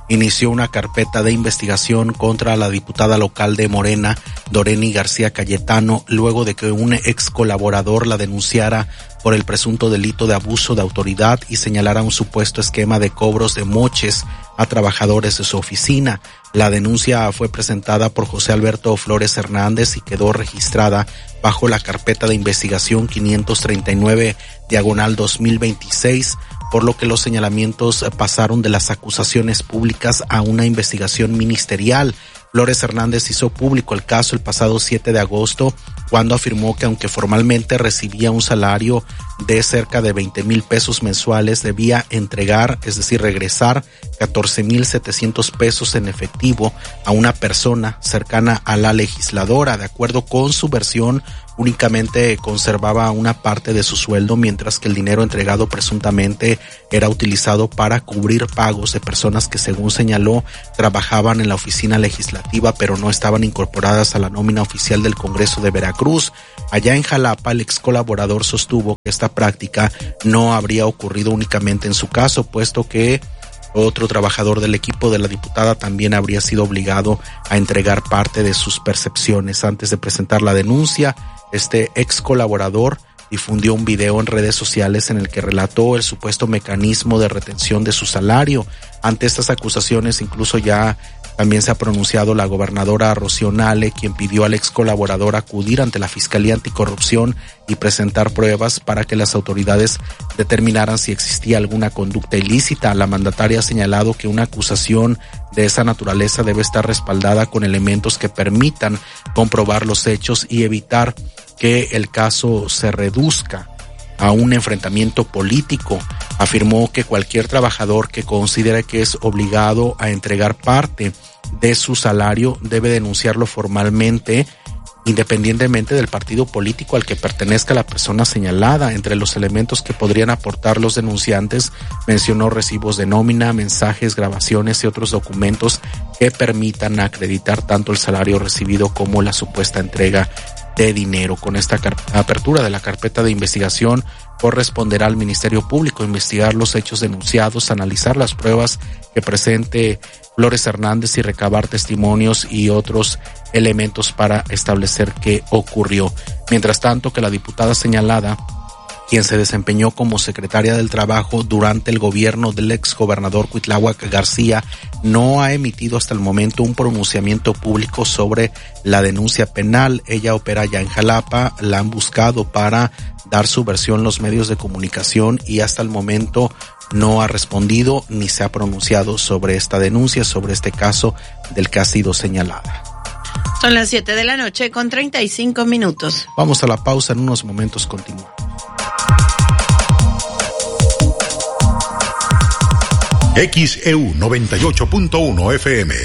B: inició una carpeta de investigación contra la diputada local de Morena, Doreni García Cayetano, luego de que un ex colaborador la denunciara por el presunto delito de abuso de autoridad y señalara un supuesto esquema de cobros de moches a trabajadores de su oficina. La denuncia fue presentada por José Alberto Flores Hernández y quedó registrada bajo la carpeta de investigación quinientos treinta y nueve diagonal dos mil veintiséis, por lo que los señalamientos pasaron de las acusaciones públicas a una investigación ministerial. Flores Hernández hizo público el caso el pasado siete de agosto, cuando afirmó que aunque formalmente recibía un salario de cerca de veinte mil pesos mensuales, debía entregar, es decir, regresar catorce mil setecientos pesos en efectivo a una persona cercana a la legisladora. De acuerdo con su versión, únicamente conservaba una parte de su sueldo, mientras que el dinero entregado presuntamente era utilizado para cubrir pagos de personas que, según señaló, trabajaban en la oficina legislativa pero no estaban incorporadas a la nómina oficial del Congreso de Veracruz. Allá en Jalapa, el ex colaborador sostuvo que esta práctica no habría ocurrido únicamente en su caso, puesto que otro trabajador del equipo de la diputada también habría sido obligado a entregar parte de sus percepciones. Antes de presentar la denuncia, este ex colaborador difundió un video en redes sociales en el que relató el supuesto mecanismo de retención de su salario. Ante estas acusaciones, incluso ya también se ha pronunciado la gobernadora Rocío Nale, quien pidió al ex colaborador acudir ante la Fiscalía Anticorrupción y presentar pruebas para que las autoridades determinaran si existía alguna conducta ilícita. La mandataria ha señalado que una acusación de esa naturaleza debe estar respaldada con elementos que permitan comprobar los hechos y evitar que el caso se reduzca a un enfrentamiento político. Afirmó que cualquier trabajador que considere que es obligado a entregar parte de su salario debe denunciarlo formalmente, independientemente del partido político al que pertenezca la persona señalada. Entre los elementos que podrían aportar los denunciantes, mencionó recibos de nómina, mensajes, grabaciones y otros documentos que permitan acreditar tanto el salario recibido como la supuesta entrega de dinero. Con esta apertura de la carpeta de investigación, corresponderá al Ministerio Público investigar los hechos denunciados, analizar las pruebas que presente Flores Hernández y recabar testimonios y otros elementos para establecer qué ocurrió. Mientras tanto, que la diputada señalada, quien se desempeñó como secretaria del Trabajo durante el gobierno del exgobernador Cuitláhuac García, no ha emitido hasta el momento un pronunciamiento público sobre la denuncia penal. Ella opera ya en Jalapa, la han buscado para dar su versión los medios de comunicación y hasta el momento no ha respondido ni se ha pronunciado sobre esta denuncia, sobre este caso del que ha sido señalada.
C: Son las siete de la noche con treinta y cinco minutos.
B: Vamos a la pausa, en unos momentos continuamos.
F: X E U noventa y ocho punto uno F M.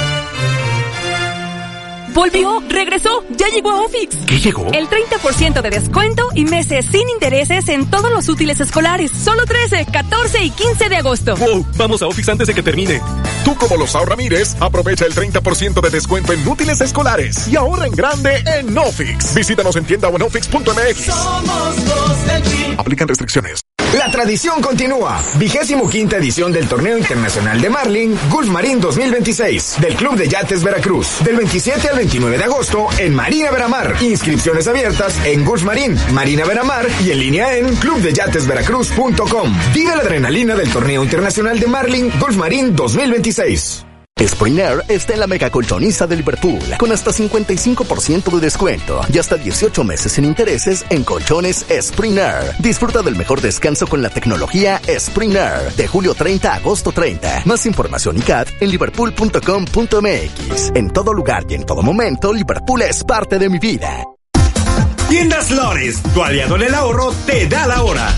Y: Volvió, regresó, ya llegó a Ofix.
L: ¿Qué llegó?
Y: El treinta por ciento de descuento y meses sin intereses en todos los útiles escolares. Solo trece, catorce y quince de agosto.
L: ¡Wow! Vamos a Ofix antes de que termine. Tú, como Losao Ramírez, aprovecha el treinta por ciento de descuento en útiles escolares y ahorra en grande en Ofix. Visítanos en tienda o en ofix punto m x.
G: Somos dos del Team.
L: Aplican restricciones.
G: La tradición continúa. Vigésimo quinta edición del Torneo Internacional de Marlin, Gulf Marín dos mil veintiséis, del Club de Yates Veracruz, del veintisiete al veintinueve de agosto en Marina Veramar. Inscripciones abiertas en Gulf Marín, Marina Veramar y en línea en club de yates veracruz punto com. Vive la adrenalina del Torneo Internacional de Marlin, Gulf Marín dos mil veintiséis.
N: Spring Air está en la mega colchoniza de Liverpool con hasta cincuenta y cinco por ciento de descuento y hasta dieciocho meses sin intereses en colchones Spring Air. Disfruta del mejor descanso con la tecnología Spring Air de julio treinta a agosto treinta. Más información y C A D en liverpool punto com punto m x. En todo lugar y en todo momento, Liverpool es parte de mi vida.
O: Tiendas Lores, tu aliado en el ahorro, te da la hora.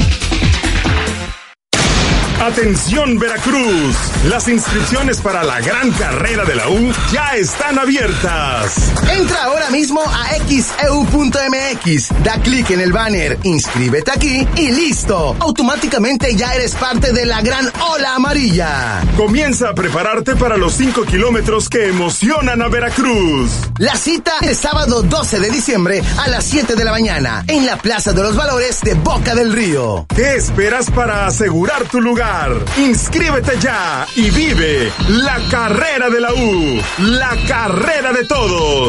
O: Atención Veracruz, las inscripciones para la gran carrera de la U ya están abiertas.
G: Entra ahora mismo a x e u punto m x, da clic en el banner, inscríbete aquí y listo. Automáticamente ya eres parte de la gran ola amarilla.
O: Comienza a prepararte para los cinco kilómetros que emocionan a Veracruz.
G: La cita el sábado doce de diciembre a las siete de la mañana en la Plaza de los Valores de Boca del Río.
O: ¿Qué esperas para asegurar tu lugar? llegar. Inscríbete ya y vive la carrera de la U, la carrera de todos.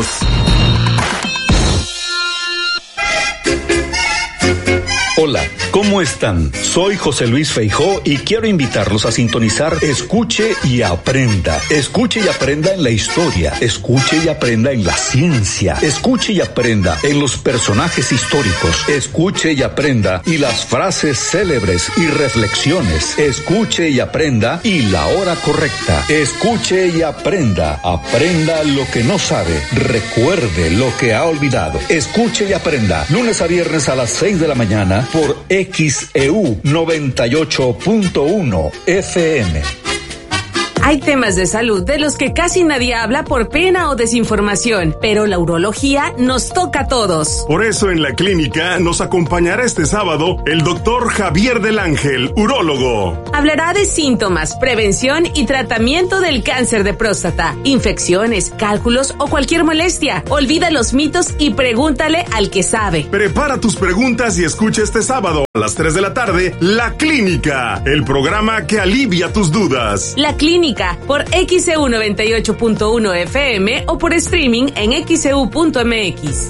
P: Hola, ¿cómo están? Soy José Luis Feijó y quiero invitarlos a sintonizar Escuche y Aprenda. Escuche y aprenda en la historia, escuche y aprenda en la ciencia, escuche y aprenda en los personajes históricos, escuche y aprenda y las frases célebres y reflexiones, escuche y aprenda y la hora correcta, escuche y aprenda, aprenda lo que no sabe, recuerde lo que ha olvidado, escuche y aprenda, lunes a viernes a las seis de la mañana, por X E U noventa y ocho punto uno F M.
Q: Hay temas de salud de los que casi nadie habla por pena o desinformación, pero la urología nos toca a todos.
O: Por eso en la clínica nos acompañará este sábado el doctor Javier del Ángel, urólogo.
Q: Hablará de síntomas, prevención y tratamiento del cáncer de próstata, infecciones, cálculos o cualquier molestia. Olvida los mitos y pregúntale al que sabe.
O: Prepara tus preguntas y escucha este sábado a las tres de la tarde La Clínica, el programa que alivia tus dudas.
Q: La Clínica por X E U noventa y ocho punto uno F M o por streaming en x e u punto m x.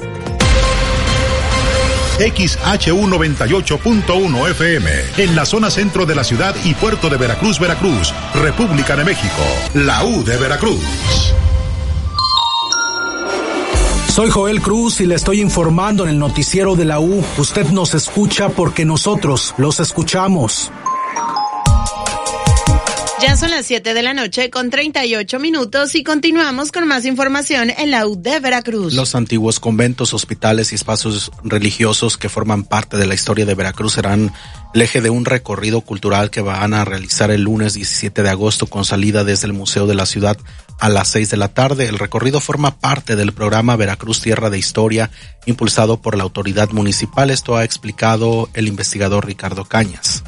F: X H U noventa y ocho punto uno F M, en la zona centro de la ciudad y puerto de Veracruz, Veracruz, República de México, la U de Veracruz.
S: Soy Joel Cruz y le estoy informando en el noticiero de la U. Usted nos escucha porque nosotros los escuchamos.
C: Ya son las siete de la noche con treinta y ocho minutos y continuamos con más información en la U de Veracruz.
B: Los antiguos conventos, hospitales y espacios religiosos que forman parte de la historia de Veracruz serán el eje de un recorrido cultural que van a realizar el lunes diecisiete de agosto con salida desde el Museo de la Ciudad a las seis de la tarde. El recorrido forma parte del programa Veracruz Tierra de Historia impulsado por la autoridad municipal. Esto ha explicado el investigador Ricardo Cañas.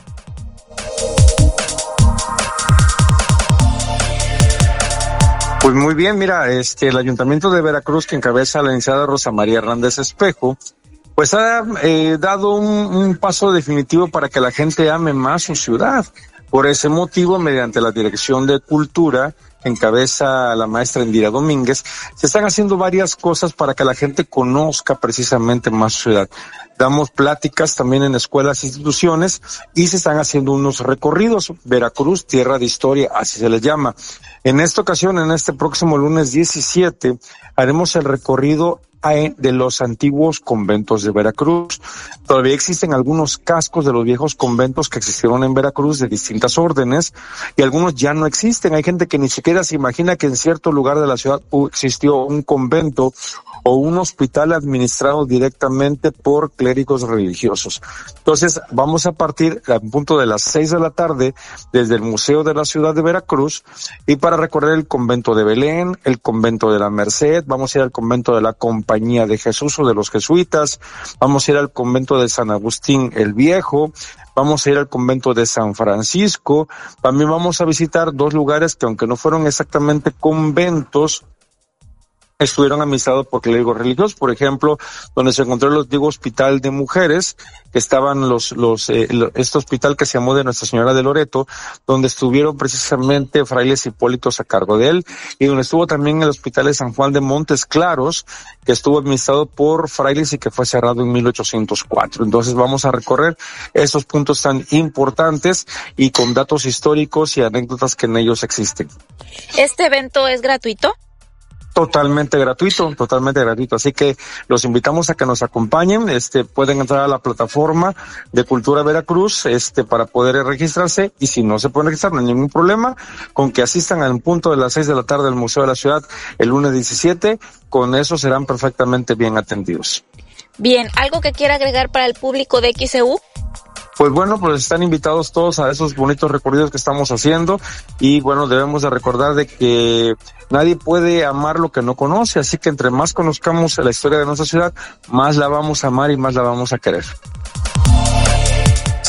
R: Pues muy bien, mira, este, el Ayuntamiento de Veracruz, que encabeza la licenciada Rosa María Hernández Espejo, pues ha eh, dado un, un paso definitivo para que la gente ame más su ciudad. Por ese motivo, mediante la Dirección de Cultura, que encabeza la maestra Indira Domínguez, se están haciendo varias cosas para que la gente conozca precisamente más su ciudad. Damos pláticas también en escuelas e instituciones y se están haciendo unos recorridos. Veracruz, Tierra de Historia, así se les llama. En esta ocasión, en este próximo lunes diecisiete, haremos el recorrido de los antiguos conventos de Veracruz. Todavía existen algunos cascos de los viejos conventos que existieron en Veracruz de distintas órdenes y algunos ya no existen. Hay gente que ni siquiera se imagina que en cierto lugar de la ciudad existió un convento o un hospital administrado directamente por clérigos religiosos. Entonces, vamos a partir a punto de las seis de la tarde desde el Museo de la Ciudad de Veracruz y para recorrer el convento de Belén, el convento de la Merced, vamos a ir al convento de la Compañía de Jesús o de los jesuitas, vamos a ir al convento de San Agustín el Viejo, vamos a ir al convento de San Francisco, también vamos a visitar dos lugares que aunque no fueron exactamente conventos, estuvieron administrados por clérigos religiosos, por ejemplo, donde se encontró el antiguo hospital de mujeres, que estaban los, los, eh, este hospital que se llamó de Nuestra Señora de Loreto, donde estuvieron precisamente frailes hipólitos a cargo de él, y donde estuvo también el hospital de San Juan de Montes Claros, que estuvo administrado por frailes y que fue cerrado en mil ochocientos cuatro. Entonces vamos a recorrer esos puntos tan importantes y con datos históricos y anécdotas que en ellos existen.
T: ¿Este evento es gratuito?
R: Totalmente gratuito, totalmente gratuito. Así que los invitamos a que nos acompañen. Este, pueden entrar a la plataforma de Cultura Veracruz, este, para poder registrarse. Y si no se pueden registrar, no hay ningún problema. Con que asistan al punto de las seis de la tarde al Museo de la Ciudad el lunes diecisiete, con eso serán perfectamente bien atendidos.
T: Bien, ¿algo que quiera agregar para el público de X E U?
R: Pues bueno, pues están invitados todos a esos bonitos recorridos que estamos haciendo y bueno, debemos de recordar de que nadie puede amar lo que no conoce, así que entre más conozcamos la historia de nuestra ciudad, más la vamos a amar y más la vamos a querer.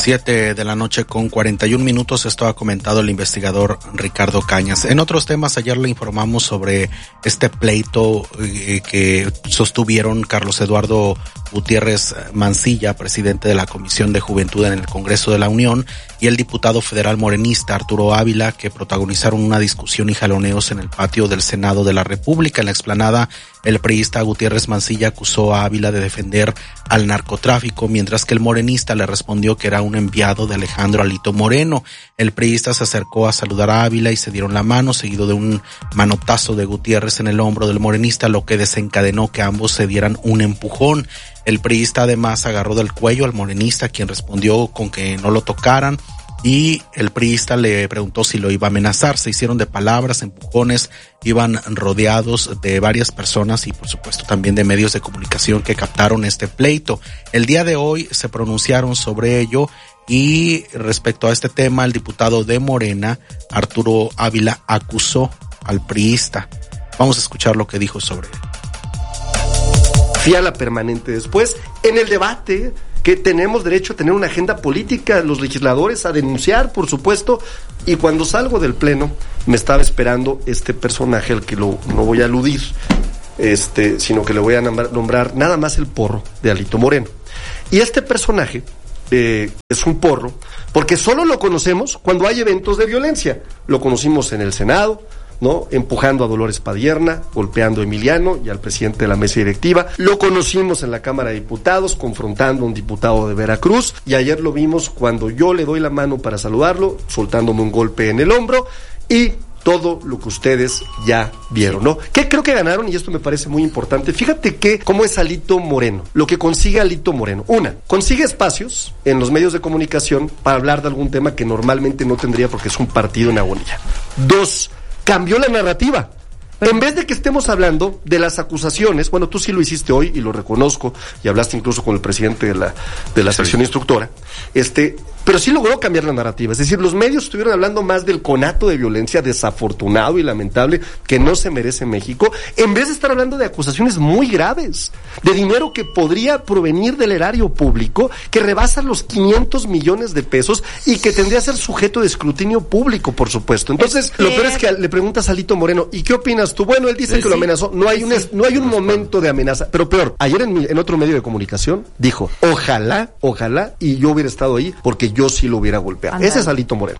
B: Siete de la noche con cuarenta y un minutos. Esto ha comentado el investigador Ricardo Cañas. En otros temas, ayer le informamos sobre este pleito eh, que sostuvieron Carlos Eduardo Gutiérrez Mancilla, presidente de la Comisión de Juventud en el Congreso de la Unión, y el diputado federal morenista Arturo Ávila, que protagonizaron una discusión y jaloneos en el patio del Senado de la República. En la explanada, el priista Gutiérrez Mancilla acusó a Ávila de defender al narcotráfico, mientras que el morenista le respondió que era un enviado de Alejandro Alito Moreno. El priista se acercó a saludar a Ávila y se dieron la mano, seguido de un manotazo de Gutiérrez en el hombro del morenista, lo que desencadenó que ambos se dieran un empujón. El priista además agarró del cuello al morenista, quien respondió con que no lo tocaran, y el priista le preguntó si lo iba a amenazar. Se hicieron de palabras, empujones, iban rodeados de varias personas y por supuesto también de medios de comunicación que captaron este pleito. El día de hoy se pronunciaron sobre ello, y respecto a este tema, el diputado de Morena, Arturo Ávila, acusó al priista. Vamos a escuchar lo que dijo sobre él.
A: Fui a la permanente después, en el debate, que tenemos derecho a tener una agenda política, los legisladores, a denunciar, por supuesto, y cuando salgo del pleno, me estaba esperando este personaje, al que lo, no voy a aludir, este, sino que le voy a nombrar, nombrar nada más el porro de Alito Moreno. Y este personaje eh, es un porro, porque solo lo conocemos cuando hay eventos de violencia. Lo conocimos en el Senado, ¿no? Empujando a Dolores Padierna, golpeando a Emiliano y al presidente de la mesa directiva. Lo conocimos en la Cámara de Diputados, confrontando a un diputado de Veracruz, y ayer lo vimos cuando yo le doy la mano para saludarlo, soltándome un golpe en el hombro, y todo lo que ustedes ya vieron, ¿no? ¿Qué creo que ganaron? Y esto me parece muy importante. Fíjate que cómo es Alito Moreno, lo que consigue Alito Moreno. Una, consigue espacios en los medios de comunicación para hablar de algún tema que normalmente no tendría, porque es un partido en agonía. Dos, cambió la narrativa. En vez de que estemos hablando de las acusaciones, bueno, tú sí lo hiciste hoy y lo reconozco, y hablaste incluso con el presidente de la de la sección instructora, este, pero sí logró cambiar la narrativa. Es decir, los medios estuvieron hablando más del conato de violencia desafortunado y lamentable que no se merece México, en vez de estar hablando de acusaciones muy graves, de dinero que podría provenir del erario público, que rebasa los quinientos millones de pesos y que tendría que ser sujeto de escrutinio público, por supuesto. Entonces, es que... lo peor es que le preguntas a Alito Moreno, ¿y qué opinas tú? Bueno, él dice sí, que lo amenazó. No hay un es, no hay un momento de amenaza, pero peor, ayer en, mi, en otro medio de comunicación dijo, ojalá, ojalá, y yo hubiera estado ahí, porque yo sí lo hubiera golpeado. Andale. Ese es Alito Moreno.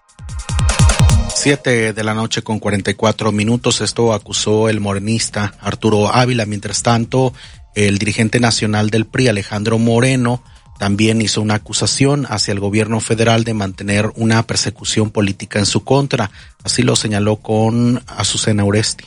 B: Siete de la noche con cuarenta y cuatro minutos. Esto acusó el morenista Arturo Ávila. Mientras tanto, el dirigente nacional del P R I, Alejandro Moreno, también hizo una acusación hacia el gobierno federal de mantener una persecución política en su contra. Así lo señaló con Azucena Uresti.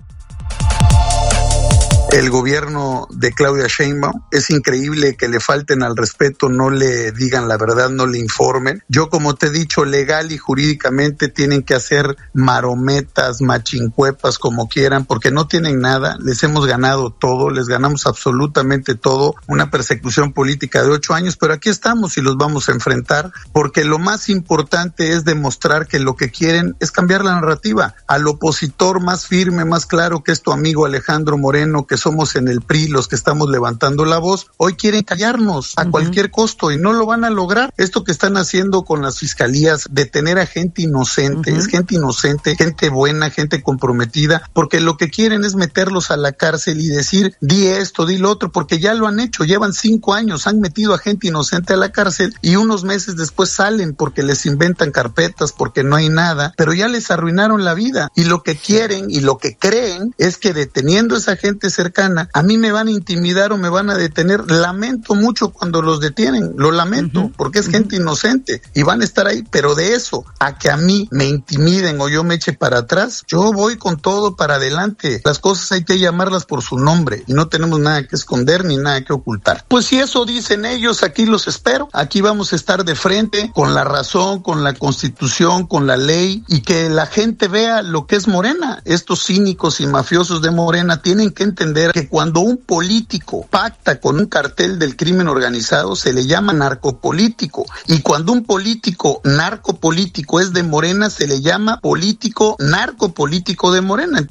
D: El gobierno de Claudia Sheinbaum, es increíble que le falten al respeto, no le digan la verdad, no le informen. Yo, como te he dicho, legal y jurídicamente tienen que hacer marometas, machincuepas, como quieran, porque no tienen nada. Les hemos ganado todo, les ganamos absolutamente todo. Una persecución política de ocho años, pero aquí estamos y los vamos a enfrentar, porque lo más importante es demostrar que lo que quieren es cambiar la narrativa. Al opositor más firme, más claro, que es tu amigo Alejandro Moreno, que somos en el P R I los que estamos levantando la voz, hoy quieren callarnos a uh-huh. cualquier costo, y no lo van a lograr. Esto que están haciendo con las fiscalías, detener a gente inocente, uh-huh. es gente inocente, gente buena, gente comprometida, porque lo que quieren es meterlos a la cárcel y decir, di esto, di lo otro, porque ya lo han hecho, llevan cinco años, han metido a gente inocente a la cárcel y unos meses después salen porque les inventan carpetas, porque no hay nada, pero ya les arruinaron la vida, y lo que quieren y lo que creen es que deteniendo a esa gente cercana, a mí me van a intimidar o me van a detener. Lamento mucho cuando los detienen, lo lamento, uh-huh. porque es uh-huh. gente inocente y van a estar ahí, pero de eso a que a mí me intimiden o yo me eche para atrás, yo voy con todo para adelante. Las cosas hay que llamarlas por su nombre y no tenemos nada que esconder ni nada que ocultar. Pues si eso dicen ellos, aquí los espero, aquí vamos a estar de frente con la razón, con la Constitución, con la ley, y que la gente vea lo que es Morena. Estos cínicos y mafiosos de Morena tienen que entender que cuando un político pacta con un cartel del crimen organizado se le llama narcopolítico, y cuando un político narcopolítico es de Morena se le llama político narcopolítico de Morena.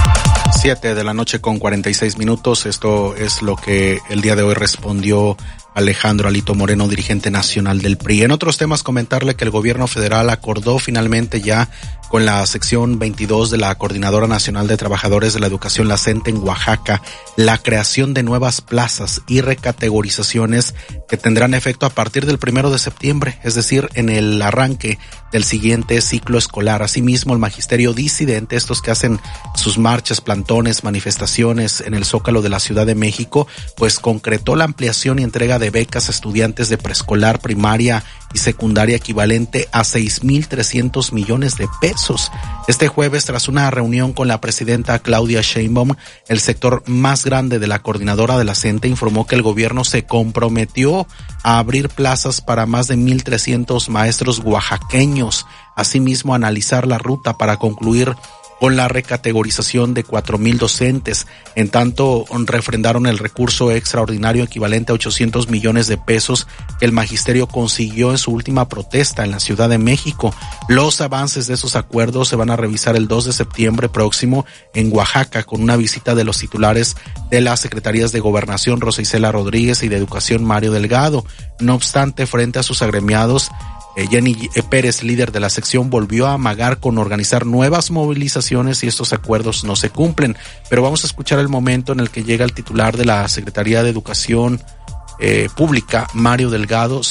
B: Siete de la noche con cuarenta y seis minutos. Esto es lo que el día de hoy respondió Alejandro Alito Moreno, dirigente nacional del P R I. En otros temas, comentarle que el gobierno federal acordó finalmente ya con la sección veintidós de la Coordinadora Nacional de Trabajadores de la Educación, la CENTE, en Oaxaca, la creación de nuevas plazas y recategorizaciones que tendrán efecto a partir del primero de septiembre, es decir, en el arranque del siguiente ciclo escolar. Asimismo, el magisterio disidente, estos que hacen sus marchas, plantones, manifestaciones en el Zócalo de la Ciudad de México, pues concretó la ampliación y entrega de becas a estudiantes de preescolar, primaria y secundaria equivalente a seis mil trescientos millones de pesos. Este jueves, tras una reunión con la presidenta Claudia Sheinbaum, el sector más grande de la coordinadora de la CENTE informó que el gobierno se comprometió a abrir plazas para más de mil trescientos maestros oaxaqueños. Asimismo, analizar la ruta para concluir con la recategorización de cuatro mil docentes. En tanto, refrendaron el recurso extraordinario equivalente a ochocientos millones de pesos que el magisterio consiguió en su última protesta en la Ciudad de México. Los avances de esos acuerdos se van a revisar el dos de septiembre próximo en Oaxaca, con una visita de los titulares de las secretarías de Gobernación, Rosa Isela Rodríguez, y de Educación, Mario Delgado. No obstante, frente a sus agremiados, Jenny Pérez, líder de la sección, volvió a amagar con organizar nuevas movilizaciones si estos acuerdos no se cumplen. Pero vamos a escuchar el momento en el que llega el titular de la Secretaría de Educación eh, Pública, Mario Delgado,